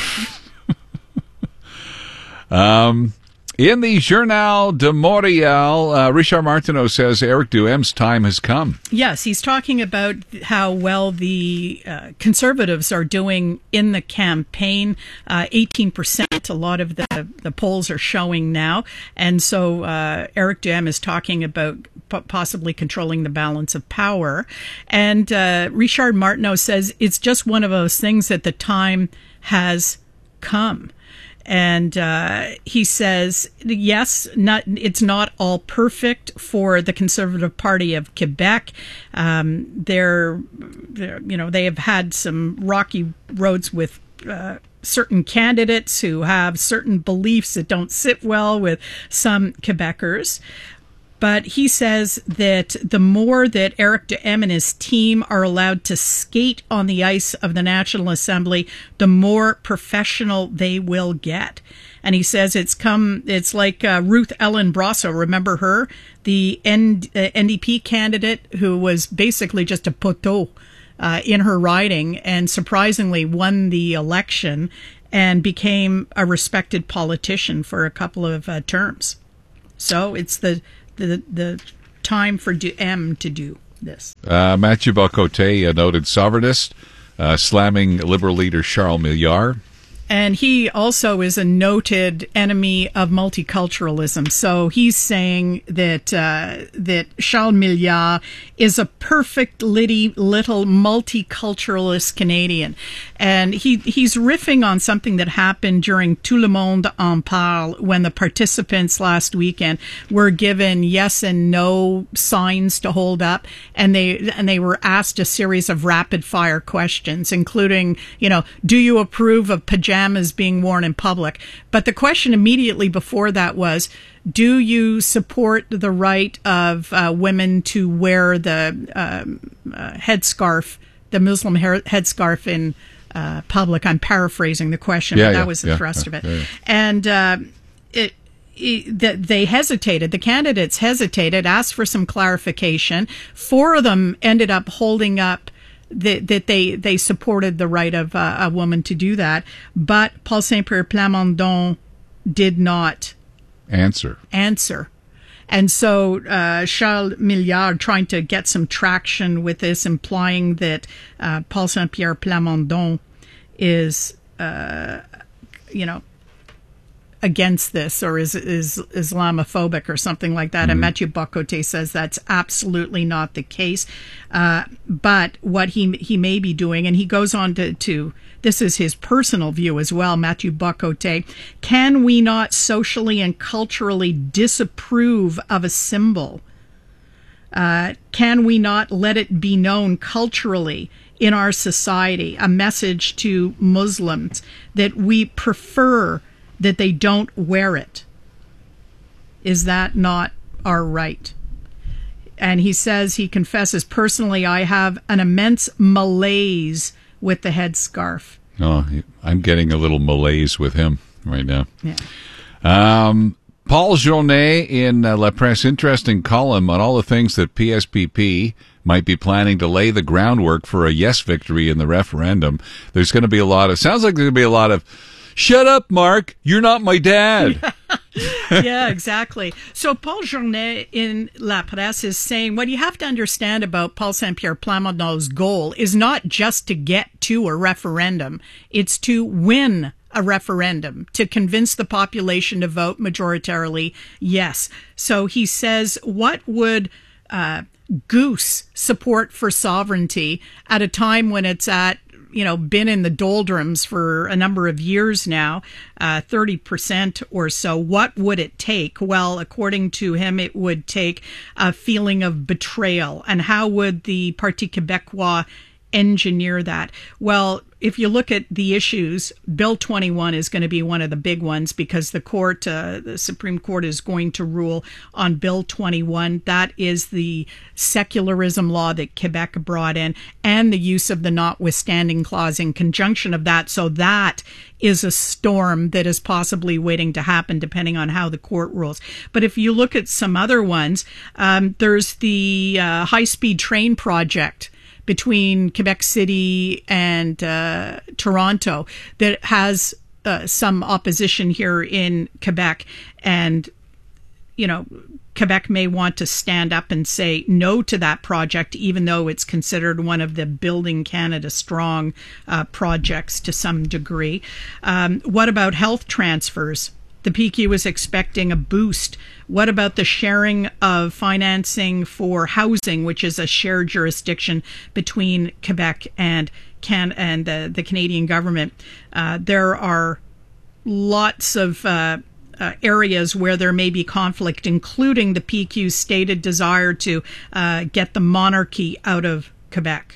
Speaker 1: um. In the Journal de Montréal, uh, Richard Martineau says Eric Duhaim's time has come.
Speaker 4: Yes, he's talking about how well the uh, Conservatives are doing in the campaign. Uh, eighteen percent, a lot of the, the polls are showing now. And so uh, Eric Duhaim is talking about p- possibly controlling the balance of power. And uh, Richard Martineau says it's just one of those things that the time has come. And uh, he says, yes, not it's not all perfect for the Conservative Party of Quebec. Um, they're, they're, you know, they have had some rocky roads with uh, certain candidates who have certain beliefs that don't sit well with some Quebecers. But he says that the more that Eric Duhem and his team are allowed to skate on the ice of the National Assembly, the more professional they will get. And he says it's come, it's like uh, Ruth Ellen Brasso, remember her? The N- uh, N D P candidate who was basically just a poteau uh, in her riding and surprisingly won the election and became a respected politician for a couple of uh, terms. So it's the the the time for Duhem to do this.
Speaker 1: Uh, Mathieu Bocoté, a noted sovereignist, uh, slamming Liberal leader Charles Milliard.
Speaker 4: And he also is a noted enemy of multiculturalism. So he's saying that uh, that Charles Milliard is a perfect litty, little multiculturalist Canadian. And he he's riffing on something that happened during Tout le monde en parle when the participants last weekend were given yes and no signs to hold up. And they and they were asked a series of rapid fire questions, including, you know, do you approve of pajamas being worn in public? But the question immediately before that was, do you support the right of uh, women to wear the um, uh, headscarf, the Muslim hair, headscarf in uh, public? I'm paraphrasing the question,
Speaker 1: yeah,
Speaker 4: but that
Speaker 1: yeah,
Speaker 4: was the
Speaker 1: yeah,
Speaker 4: thrust
Speaker 1: yeah,
Speaker 4: of it.
Speaker 1: yeah, yeah.
Speaker 4: And uh, it, it, the, they hesitated. The candidates hesitated, asked for some clarification. Four of them ended up holding up that, that they, they supported the right of uh, a woman to do that. But Paul Saint-Pierre Plamondon did not
Speaker 1: answer.
Speaker 4: Answer. And so uh, Charles Milliard trying to get some traction with this, implying that uh, Paul Saint-Pierre Plamondon is, uh, you know, against this or is is Islamophobic or something like that. Mm-hmm. And Mathieu Bocoté says that's absolutely not the case. Uh, but what he he may be doing, and he goes on to, to this is his personal view as well, Mathieu Bocoté, can we not socially and culturally disapprove of a symbol? Uh, can we not let it be known culturally in our society, a message to Muslims that we prefer that they don't wear it? Is that not our right? And he says, he confesses, personally, I have an immense malaise with the headscarf.
Speaker 1: Oh, I'm getting a little malaise with him right now.
Speaker 4: Yeah.
Speaker 1: Um, Paul Journet in uh, La Presse, interesting column on all the things that P S P P might be planning to lay the groundwork for a yes victory in the referendum. There's going to be a lot of, sounds like there's going to be a lot of, shut up, Mark, you're not my dad.
Speaker 4: Yeah, exactly. So Paul Journet in La Presse is saying what you have to understand about Paul Saint-Pierre Plamondon's goal is not just to get to a referendum, it's to win a referendum, to convince the population to vote majoritarily yes. So he says, what would uh, goose support for sovereignty at a time when it's at, you know, been in the doldrums for a number of years now, uh, thirty percent or so. What would it take? Well, according to him, it would take a feeling of betrayal. And how would the Parti Québécois engineer that? Well, if you look at the issues, Bill twenty-one is going to be one of the big ones because the court, uh, the Supreme Court is going to rule on Bill twenty-one. That is the secularism law that Quebec brought in and the use of the notwithstanding clause in conjunction of that. So that is a storm that is possibly waiting to happen depending on how the court rules. But if you look at some other ones, um, there's the uh, high-speed train project between Quebec City and uh, Toronto that has uh, some opposition here in Quebec. And, you know, Quebec may want to stand up and say no to that project, even though it's considered one of the Building Canada Strong uh, projects to some degree. Um, what about health transfers? The P Q is expecting a boost. What about the sharing of financing for housing, which is a shared jurisdiction between Quebec and can and the, the Canadian government? Uh, there are lots of uh, uh, areas where there may be conflict, including the P Q's stated desire to uh, get the monarchy out of Quebec.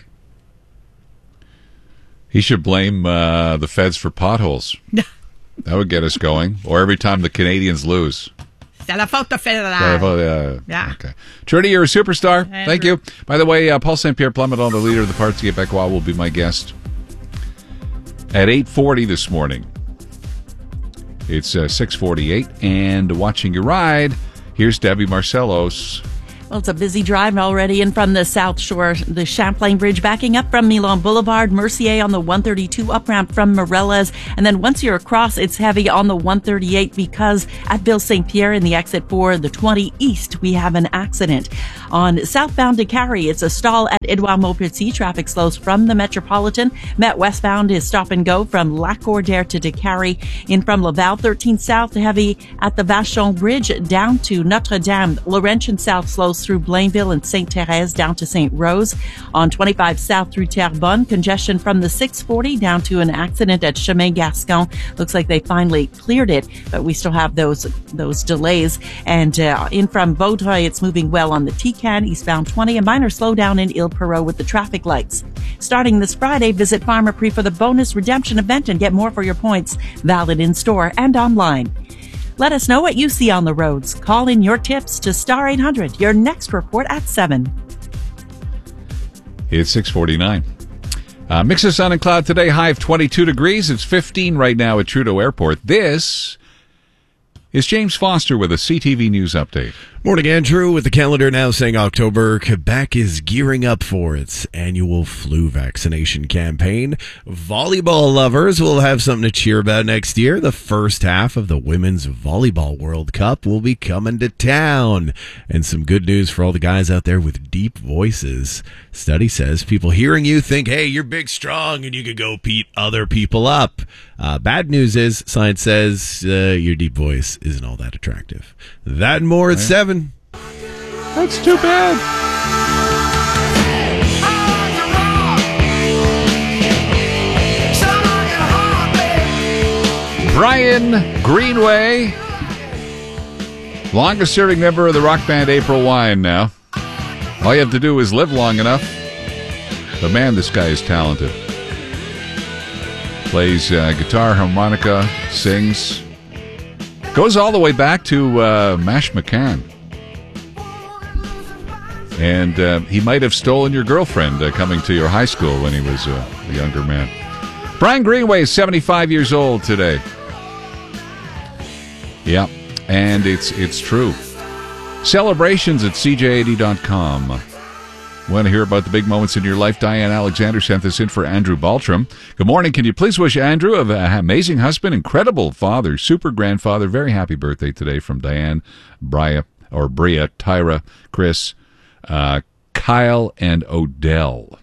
Speaker 1: He should blame uh, the feds for potholes. That would get us going. Or every time the Canadians lose.
Speaker 4: C'est la faute de fédéral.
Speaker 1: Uh,
Speaker 4: Yeah.
Speaker 1: Okay. Trudy, you're a superstar.
Speaker 4: Andrew.
Speaker 1: Thank you. By the way, uh, Paul Saint Pierre Plamondon, the leader of the Parti Québécois, will be my guest at eight forty this morning. It's uh, six forty-eight, and watching your ride, here's Debbie Marcellos.
Speaker 3: Well, it's a busy drive already in from the South Shore. The Champlain Bridge backing up from Milan Boulevard, Mercier on the one thirty-two up ramp from Morella's. And then once you're across, it's heavy on the one thirty-eight because at Ville Saint Pierre in the exit for the twenty East, we have an accident. On southbound to Carrie, it's a stall at Edouard Maupetit. Traffic slows from the Metropolitan. Met westbound is stop and go from Lac-Cordaire to DeCarry. In from Laval, thirteen South, heavy at the Vachon Bridge down to Notre-Dame. Laurentian South slows through Blainville and Sainte Thérèse down to Saint Rose. On twenty-five South through Terrebonne, congestion from the six forty down to an accident at Chemin Gascon. Looks like they finally cleared it, but we still have those those delays. And uh, in from Vaudreuil, it's moving well on the Tican, eastbound twenty. A minor slowdown in Ile-Perrot with the traffic lights. Starting this Friday, visit Pharmaprix for the bonus redemption event and get more for your points. Valid in store and online. Let us know what you see on the roads. Call in your tips to Star eight hundred. Your next report at seven.
Speaker 1: It's six forty-nine. Uh, mix of sun and cloud today, high of twenty-two degrees. It's fifteen right now at Trudeau Airport. This is James Foster with a C T V News update.
Speaker 2: Morning, Andrew. With the calendar now saying October, Quebec is gearing up for its annual flu vaccination campaign. Volleyball lovers will have something to cheer about next year. The first half of the Women's Volleyball World Cup will be coming to town. And some good news for all the guys out there with deep voices. Study says people hearing you think, hey, you're big, strong, and you could go beat other people up. Uh, bad news is, science says uh, your deep voice isn't all that attractive. That and more at seven.
Speaker 1: That's too bad. Brian Greenway, longest serving member of the rock band April Wine now. All you have to do is live long enough. But man, this guy is talented. Plays uh, guitar, harmonica, sings. Goes all the way back to uh, Mash McCann. And uh, he might have stolen your girlfriend uh, coming to your high school when he was uh, a younger man. Brian Greenway is seventy-five years old today. Yeah, and it's it's true. Celebrations at C J eighty dot com. Want to hear about the big moments in your life? Diane Alexander sent this in for Andrew Baltram. Good morning. Can you please wish Andrew an amazing husband, incredible father, super grandfather, very happy birthday today from Diane, Bria, or Bria, Tyra, Chris, uh, Kyle, and Odell.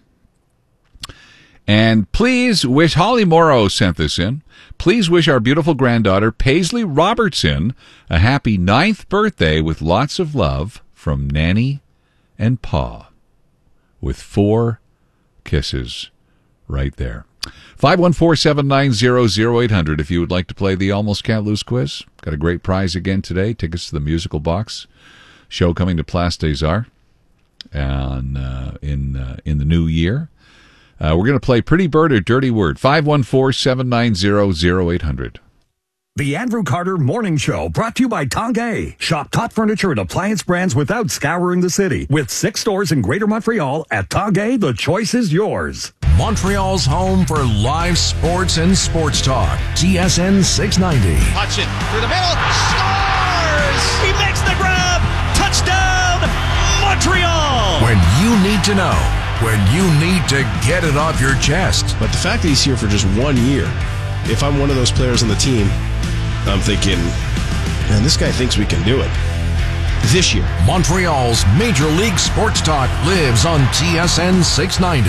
Speaker 1: And please wish, Holly Morrow sent this in. Please wish our beautiful granddaughter, Paisley Robertson, a happy ninth birthday with lots of love from Nanny and Pa. With four kisses right there. five one four, seven nine zero, zero eight hundred if you would like to play the Almost Can't Lose quiz. Got a great prize again today. Tickets to the Musical Box show coming to Place des Arts and, uh, in, uh, in the new year. Uh, we're going to play Pretty Bird or Dirty Word. five one four, seven nine zero, zero eight hundred.
Speaker 5: The Andrew Carter Morning Show, brought to you by Tanguay. Shop top furniture and appliance brands without scouring the city. With six stores in Greater Montreal, at Tanguay, the choice is yours.
Speaker 6: Montreal's home for live sports and sports talk. T S N six ninety.
Speaker 8: Hutchin through the middle. Scores! He makes the grab. Touchdown, Montreal!
Speaker 6: When you need to know. When you need to get it off your chest.
Speaker 25: But the fact that he's here for just one year, if I'm one of those players on the team, I'm thinking, man, this guy thinks we can do it. This year.
Speaker 6: Montreal's Major League Sports Talk lives on T S N six ninety.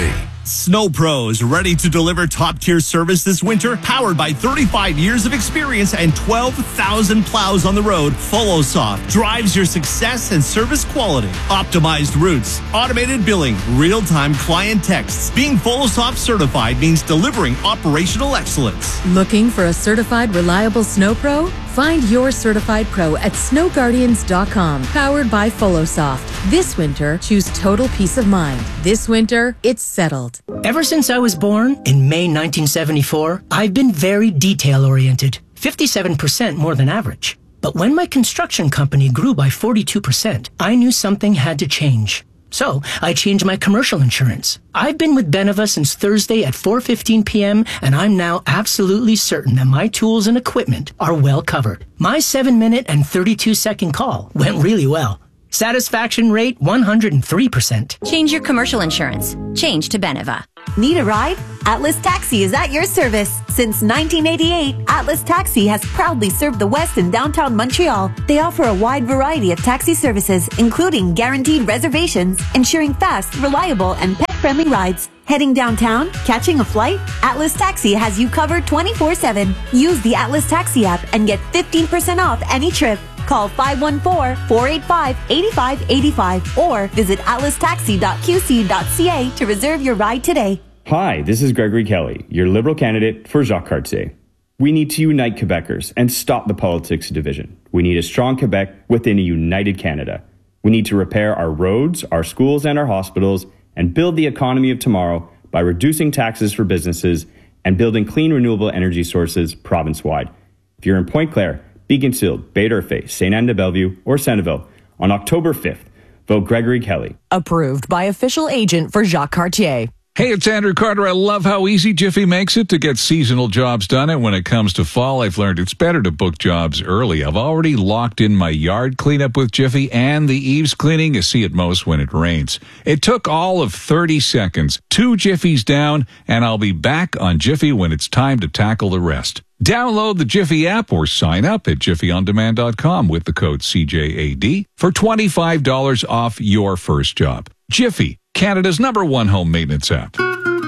Speaker 7: Snow Pros, ready to deliver top-tier service this winter? Powered by thirty-five years of experience and twelve thousand plows on the road, FoloSoft drives your success and service quality. Optimized routes, automated billing, real-time client texts. Being FoloSoft certified means delivering operational excellence.
Speaker 11: Looking for a certified, reliable Snow Pro? Find your certified pro at snow guardians dot com. Powered by FoloSoft. This winter, choose total peace of mind. This winter, it's settled.
Speaker 12: Ever since I was born in May nineteen seventy-four, I've been very detail-oriented, fifty-seven percent more than average. But when my construction company grew by forty-two percent, I knew something had to change. So I changed my commercial insurance. I've been with Beneva since Thursday at four fifteen p.m. and I'm now absolutely certain that my tools and equipment are well covered. My seven minute and thirty-two second call went really well. Satisfaction rate one hundred three percent.
Speaker 13: Change your commercial insurance. Change to Beneva.
Speaker 15: Need a ride? Atlas Taxi is at your service. Since nineteen eighty-eight, Atlas Taxi has proudly served the West and downtown Montreal. They offer a wide variety of taxi services, including guaranteed reservations, ensuring fast, reliable, and pet-friendly rides. Heading downtown? Catching a flight? Atlas Taxi has you covered twenty-four seven. Use the Atlas Taxi app and get fifteen percent off any trip. Call five one four, four eight five, eight five eight five or visit atlas taxi dot q c dot c a to reserve your ride today.
Speaker 26: Hi, this is Gregory Kelly, your Liberal candidate for Jacques Cartier. We need to unite Quebecers and stop the politics of division. We need a strong Quebec within a united Canada. We need to repair our roads, our schools, and our hospitals and build the economy of tomorrow by reducing taxes for businesses and building clean renewable energy sources province-wide. If you're in Pointe-Claire, Beaconsfield, Bay-d'Urfé, Sainte-Anne-de-Bellevue, or Centreville, on October fifth, vote Gregory Kelly.
Speaker 27: Approved by official agent for Jacques Cartier.
Speaker 1: Hey, it's Andrew Carter. I love how easy Jiffy makes it to get seasonal jobs done. And when it comes to fall, I've learned it's better to book jobs early. I've already locked in my yard cleanup with Jiffy and the eaves cleaning you see at most when it rains. It took all of thirty seconds, two Jiffies down, and I'll be back on Jiffy when it's time to tackle the rest. Download the Jiffy app or sign up at jiffy on demand dot com with the code C J A D for twenty-five dollars off your first job. Jiffy, Canada's number one home maintenance app.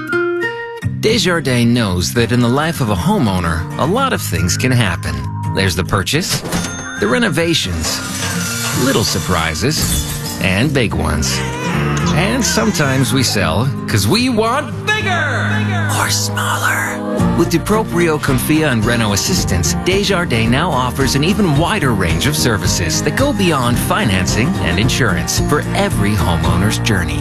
Speaker 28: Desjardins knows that in the life of a homeowner, a lot of things can happen. There's the purchase, the renovations, little surprises, and big ones. And sometimes we sell because we want bigger, bigger or smaller. With DuProprio, Confia, and Reno Assistance, Desjardins now offers an even wider range of services that go beyond financing and insurance for every homeowner's journey.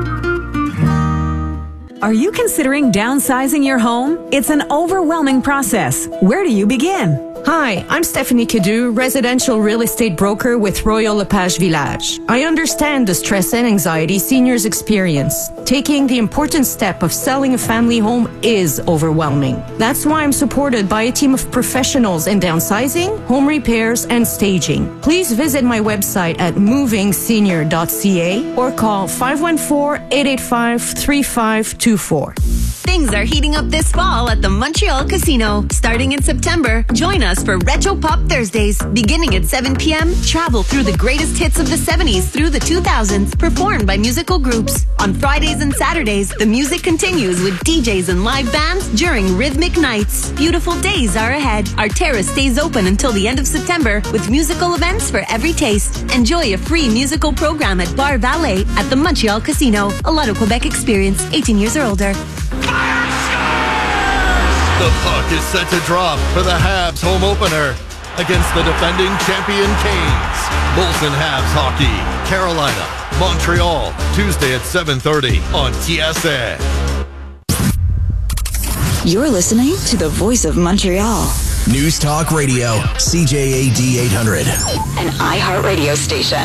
Speaker 29: Are you considering downsizing your home? It's an overwhelming process. Where do you begin?
Speaker 30: Hi, I'm Stephanie Cadu, residential real estate broker with Royal Lepage Village. I understand the stress and anxiety seniors experience. Taking the important step of selling a family home is overwhelming. That's why I'm supported by a team of professionals in downsizing, home repairs, and staging. Please visit my website at moving senior dot c a or call five one four, eight eight five, three five two four.
Speaker 15: Things are heating up this fall at the Montreal Casino. Starting in September, join us for Retro Pop Thursdays. Beginning at seven p.m., travel through the greatest hits of the seventies through the two thousands, performed by musical groups. On Fridays and Saturdays, the music continues with D Js and live bands during rhythmic nights. Beautiful days are ahead. Our terrace stays open until the end of September with musical events for every taste. Enjoy a free musical program at Bar Valet at the Montreal Casino. A Lotto Quebec experience, eighteen years or older.
Speaker 31: The puck is set to drop for the Habs home opener against the defending champion Canes. Bulls and Habs hockey, Carolina, Montreal, Tuesday at seven thirty on T S N.
Speaker 10: You're listening to the Voice of Montreal.
Speaker 9: News Talk Radio, C J A D eight hundred.
Speaker 10: An iHeartRadio station.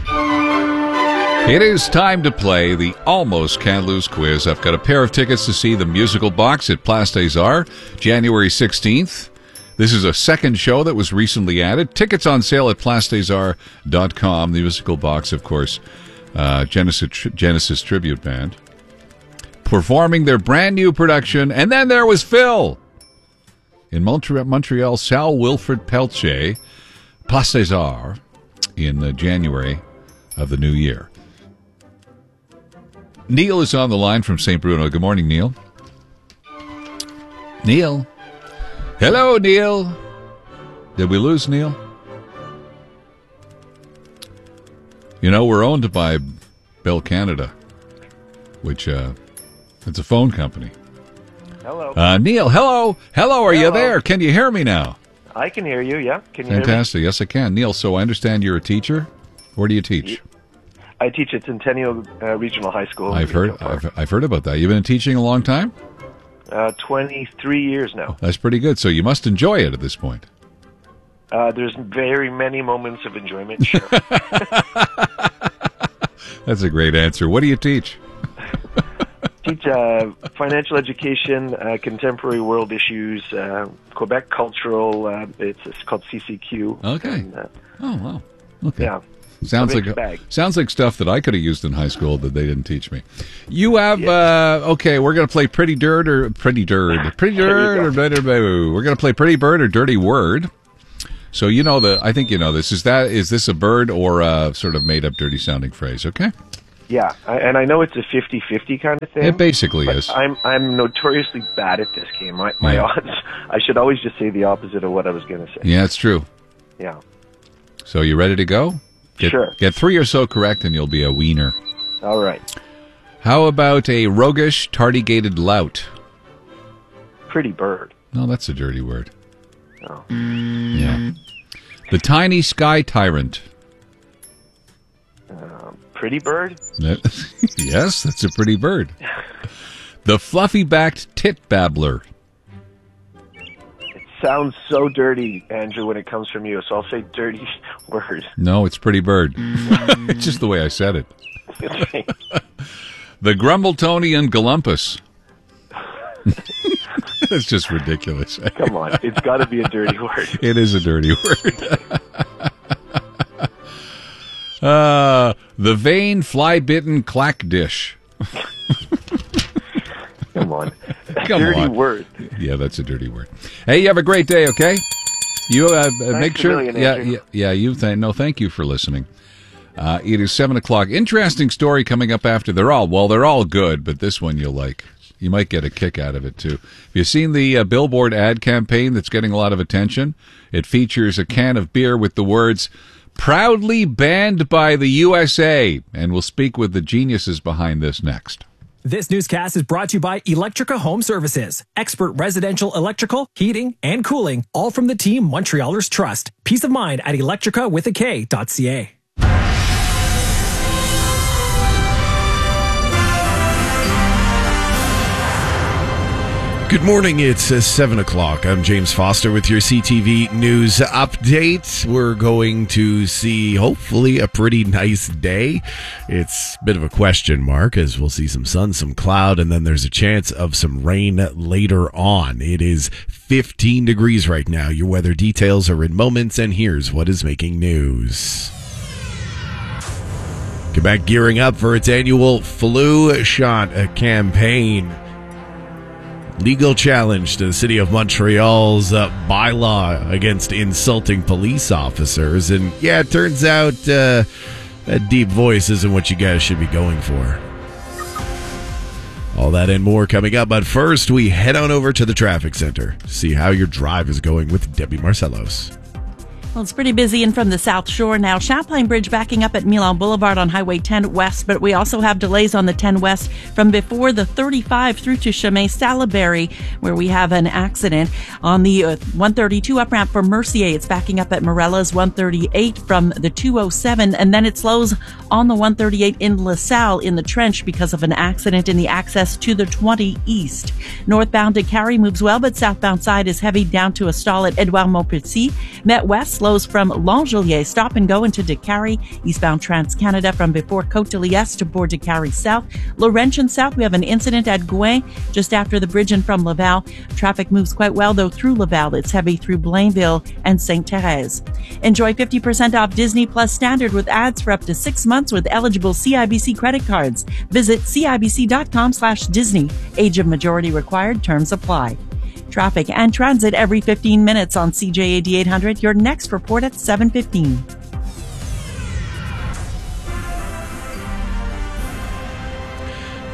Speaker 1: It is time to play the Almost Can't Lose quiz. I've got a pair of tickets to see the musical box at Place des Arts, January sixteenth. This is a second show that was recently added. Tickets on sale at place des arts dot com. The musical box, of course, uh, Genesis, Genesis Tribute Band, performing their brand new production. And then there was Phil. In Montreal, Montreal Sal Wilfred Pelche, Place des Arts, in uh, January of the new year. Neil is on the line from Saint Bruno. Good morning, Neil. Neil. Hello, Neil. Did we lose Neil? You know, we're owned by Bell Canada, which uh, it's a phone company.
Speaker 4: Hello.
Speaker 1: Uh, Neil, hello. Hello, are
Speaker 4: Hello.
Speaker 1: you there? Can you hear me now?
Speaker 4: I can hear you, yeah. Can you
Speaker 1: Fantastic. Yes, I can. Neil, so I understand you're a teacher. Where do you teach?
Speaker 4: hear me? I teach at Centennial uh, Regional High School.
Speaker 1: I've heard I've, I've heard about that. You've been teaching a long time?
Speaker 4: Uh, twenty-three years now.
Speaker 1: That's pretty good. So you must enjoy it at this point.
Speaker 4: Uh, there's very many moments of enjoyment, sure.
Speaker 1: That's a great answer. What do you teach?
Speaker 4: Teach uh, financial education, uh, contemporary world issues, uh, Quebec cultural, uh, it's, it's called C C Q.
Speaker 1: Okay.
Speaker 4: And, uh,
Speaker 1: Oh, wow. Okay.
Speaker 4: Yeah.
Speaker 1: Sounds
Speaker 4: A
Speaker 1: like
Speaker 4: mixed bag.
Speaker 1: sounds like stuff that I could have used in high school that they didn't teach me. You have uh, okay. We're gonna play Pretty Dirt or Pretty Dirt, Pretty Dirt or Better Boo. We're gonna play Pretty Bird or Dirty Word. So you know the. I think you know this. Is that is this a bird or a sort of made up dirty sounding phrase? Okay.
Speaker 4: Yeah, I, and I know it's a fifty-fifty kind of thing.
Speaker 1: It basically
Speaker 4: but
Speaker 1: is.
Speaker 4: I'm I'm notoriously bad at this game. My, my
Speaker 1: Yeah.
Speaker 4: odds, I should always just say the opposite of what I was going to say.
Speaker 1: Yeah, it's true.
Speaker 4: Yeah.
Speaker 1: So you ready to go? Get,
Speaker 4: Sure.
Speaker 1: Get three or so correct, and you'll be a wiener.
Speaker 4: All right.
Speaker 1: How about a roguish, tardigated lout?
Speaker 4: Pretty bird.
Speaker 1: No, that's a dirty word.
Speaker 4: Oh.
Speaker 1: Yeah. The tiny sky tyrant.
Speaker 4: Um, pretty bird?
Speaker 1: Yes, that's a pretty bird. The fluffy-backed tit babbler.
Speaker 4: It sounds so dirty, Andrew, when it comes from you, so I'll say dirty word.
Speaker 1: No, it's pretty bird. It's just the way I said it. The Grumbletonian Galumpus. It's just ridiculous.
Speaker 4: Come on, it's got to be a dirty word.
Speaker 1: It is a dirty word. uh, the vain, fly-bitten clack dish.
Speaker 4: Come on.
Speaker 1: Come
Speaker 4: dirty
Speaker 1: on.
Speaker 4: word.
Speaker 1: Yeah, that's a dirty word. Hey, you have a great day, okay? You uh, make
Speaker 4: a
Speaker 1: sure.
Speaker 4: million,
Speaker 1: Yeah,
Speaker 4: Andrew.
Speaker 1: yeah, yeah. You th- no, thank you for listening. Uh, it is seven o'clock. Interesting story coming up after. They're all well. They're all good, but this one you'll like. You might get a kick out of it too. Have you seen the uh, Billboard ad campaign that's getting a lot of attention? It features a can of beer with the words "Proudly banned by the U S A," and we'll speak with the geniuses behind this next.
Speaker 14: This newscast is brought to you by Electrica Home Services. Expert residential electrical, heating, and cooling, all from the team Montrealers trust. Peace of mind at electrica with a K dot C A.
Speaker 2: Good morning. It's uh, seven o'clock. I'm James Foster with your C T V News update. We're going to see, hopefully, a pretty nice day. It's a bit of a question mark as we'll see some sun, some cloud, and then there's a chance of some rain later on. It is fifteen degrees right now. Your weather details are in moments, and here's what is making news. Quebec gearing up for its annual flu shot campaign. Legal challenge to the city of Montreal's uh, bylaw against insulting police officers. And yeah, it turns out uh, that deep voice isn't what you guys should be going for. All that and more coming up. But first, we head on over to the traffic center to see how your drive is going with Debbie Marcellos.
Speaker 3: Well, it's pretty busy in from the South Shore now. Champlain Bridge backing up at Milan Boulevard on Highway ten West, but we also have delays on the ten West from before the thirty-five through to Chemin Salaberry, where we have an accident. On the uh, one thirty-two up ramp for Mercier, it's backing up at Morella's one thirty-eight from the two oh seven, and then it slows on the one thirty-eight in LaSalle in the trench because of an accident in the access to the twenty East. Northbound to Carrie moves well, but southbound side is heavy down to a stall at Edouard Montpetit. Met West slows from Langelier, stop and go into DeCarry. Eastbound Trans-Canada from before Côte-de-Liesse to Bourg de Carry South. Laurentian South, we have an incident at Gouin just after the bridge and from Laval. Traffic moves quite well, though, through Laval. It's heavy through Blainville and Sainte-Thérèse. Enjoy fifty percent off Disney Plus Standard with ads for up to six months with eligible C I B C credit cards. Visit cibc.com slash Disney. Age of majority required. Terms apply. Traffic and transit every fifteen minutes on C J A D eight hundred. Your next report at seven fifteen.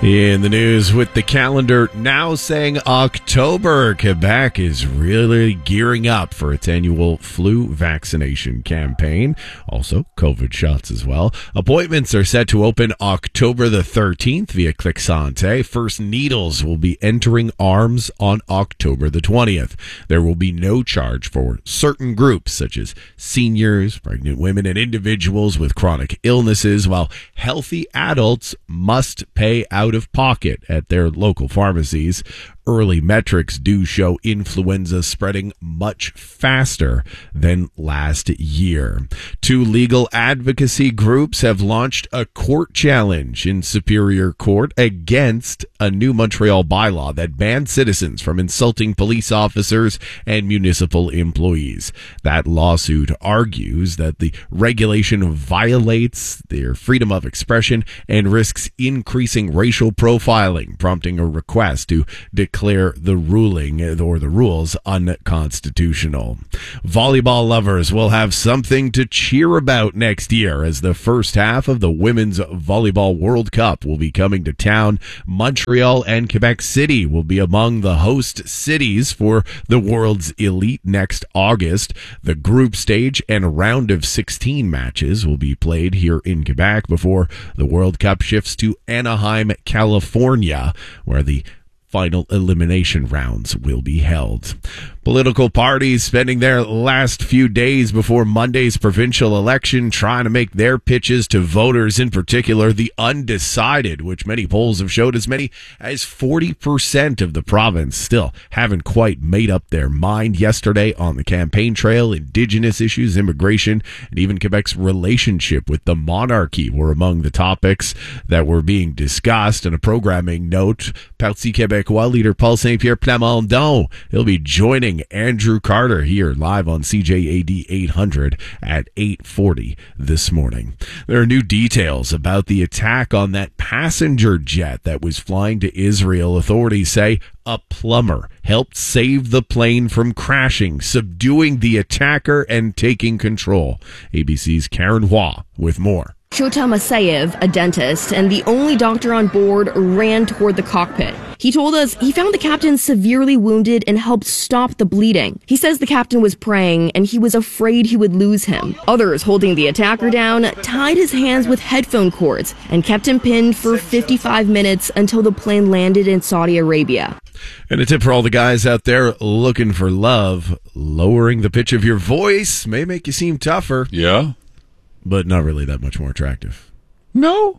Speaker 2: In the news with the calendar now saying October, Quebec is really gearing up for its annual flu vaccination campaign. Also, COVID shots as well. Appointments are set to open October the thirteenth via Clic Santé. First needles will be entering arms on October the twentieth. There will be no charge for certain groups such as seniors, pregnant women, and individuals with chronic illnesses, while healthy adults must pay out of pocket at their local pharmacies. Early metrics do show influenza spreading much faster than last year. Two legal advocacy groups have launched a court challenge in Superior Court against a new Montreal bylaw that bans citizens from insulting police officers and municipal employees. That lawsuit argues that the regulation violates their freedom of expression and risks increasing racial profiling, prompting a request to declare declare the ruling or the rules unconstitutional. Volleyball lovers will have something to cheer about next year as the first half of the Women's Volleyball World Cup will be coming to town. Montreal and Quebec City will be among the host cities for the World's Elite next August. The group stage and round of sixteen matches will be played here in Quebec before the World Cup shifts to Anaheim, California, where the final elimination rounds will be held. Political parties spending their last few days before Monday's provincial election trying to make their pitches to voters, in particular the undecided, which many polls have showed as many as forty percent of the province still haven't quite made up their mind. Yesterday on the campaign trail, Indigenous issues, immigration, and even Quebec's relationship with the monarchy were among the topics that were being discussed. And a programming note, Parti Québécois leader Paul Saint-Pierre Plamondon, he'll be joining Andrew Carter here live on C J A D eight hundred at eight forty this morning. There are new details about the attack on that passenger jet that was flying to Israel. Authorities say a plumber helped save the plane from crashing, subduing the attacker and taking control. A B C's Karen Hua with more.
Speaker 5: Shotam Asayev, a dentist and the only doctor on board, ran toward the cockpit. He told us he found the captain severely wounded and helped stop the bleeding. He says the captain was praying and he was afraid he would lose him. Others holding the attacker down tied his hands with headphone cords and kept him pinned for fifty-five minutes until the plane landed in Saudi Arabia.
Speaker 2: And a tip for all the guys out there looking for love, lowering the pitch of your voice may make you seem tougher.
Speaker 1: Yeah.
Speaker 2: But not really that much more attractive.
Speaker 1: No.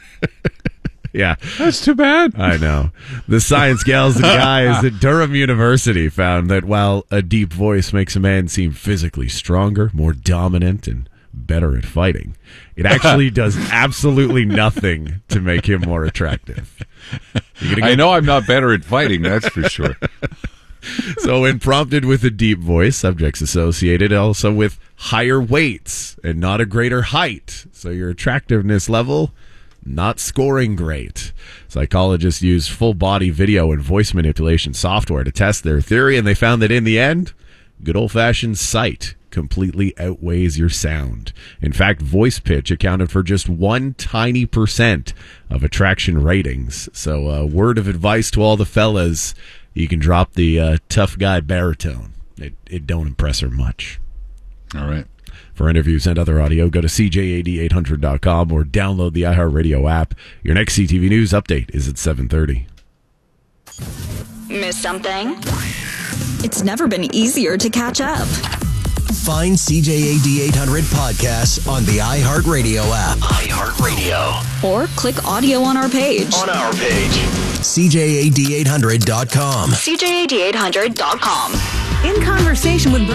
Speaker 2: Yeah.
Speaker 1: That's too bad.
Speaker 2: I know. The science gals and guys at Durham University found that while a deep voice makes a man seem physically stronger, more dominant, and better at fighting, it actually does absolutely nothing to make him more attractive. Go-
Speaker 1: I know I'm not better at fighting, that's for sure.
Speaker 2: So when prompted with a deep voice, subjects associated also with higher weights and not a greater height. So your attractiveness level, not scoring great. Psychologists use full body video and voice manipulation software to test their theory, and they found that in the end, good old-fashioned sight completely outweighs your sound. In fact, voice pitch accounted for just one tiny percent of attraction ratings. So a uh, word of advice to all the fellas: you can drop the uh, tough guy baritone. It it don't impress her much.
Speaker 1: All right.
Speaker 2: For interviews and other audio, go to C J A D eight hundred dot com or download the iHeartRadio app. Your next C T V News update is at seven thirty.
Speaker 10: Miss something? It's never been easier to catch up.
Speaker 9: Find C J A D eight hundred podcasts on the iHeartRadio app. iHeartRadio.
Speaker 10: Or click audio on our page.
Speaker 9: On our page. C J A D eight hundred dot com.
Speaker 10: C J A D eight hundred dot com.
Speaker 29: In conversation with...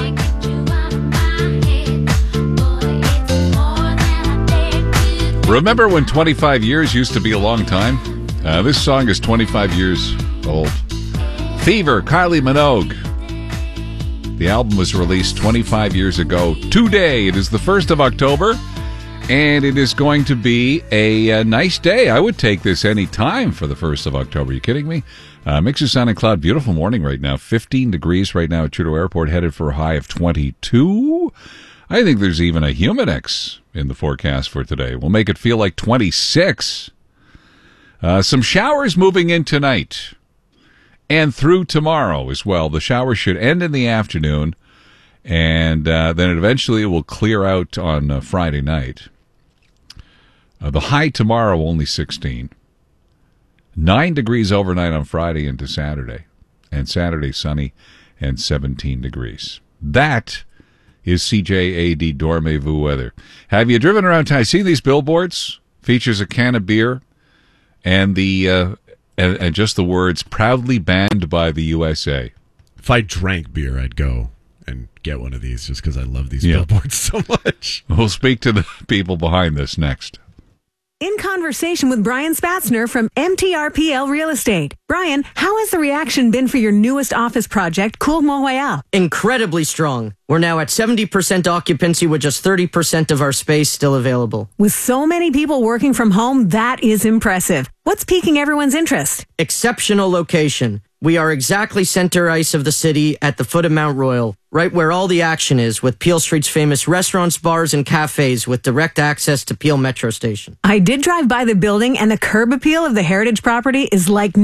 Speaker 1: Remember when twenty-five years used to be a long time? Uh, this song is twenty-five years old. Fever, Kylie Minogue. The album was released twenty-five years ago today. It is the first of October, and it is going to be a, a nice day. I would take this any time for the first of October. Are you kidding me? Uh, mix of sun and cloud. Beautiful morning right now. fifteen degrees right now at Trudeau Airport, headed for a high of twenty-two. I think there's even a Humidex in the forecast for today. We'll make it feel like twenty-six. Uh, some showers moving in tonight and through tomorrow as well. The showers should end in the afternoon, and uh, then it eventually will clear out on uh, Friday night. Uh, the high tomorrow, only sixteen. Nine degrees overnight on Friday into Saturday. And Saturday, sunny and seventeen degrees. That is C J A D Dormez-vous weather. Have you driven around town? Seen these billboards? Features a can of beer and the uh, and, and just the words, proudly banned by the U S A.
Speaker 2: If I drank beer, I'd go and get one of these just because I love these
Speaker 1: Yeah.
Speaker 2: billboards so much.
Speaker 1: We'll speak to the people behind this next.
Speaker 11: In conversation with Brian Spatzner from M T R P L Real Estate. Brian, how has the reaction been for your newest office project, Cour Mont-Royal?
Speaker 8: Incredibly strong. We're now at seventy percent occupancy with just thirty percent of our space still available.
Speaker 11: With so many people working from home, that is impressive. What's piquing everyone's interest?
Speaker 8: Exceptional location. We are exactly center ice of the city at the foot of Mount Royal, right where all the action is, with Peel Street's famous restaurants, bars, and cafes with direct access to Peel Metro Station.
Speaker 11: I did drive by the building, and the curb appeal of the heritage property is like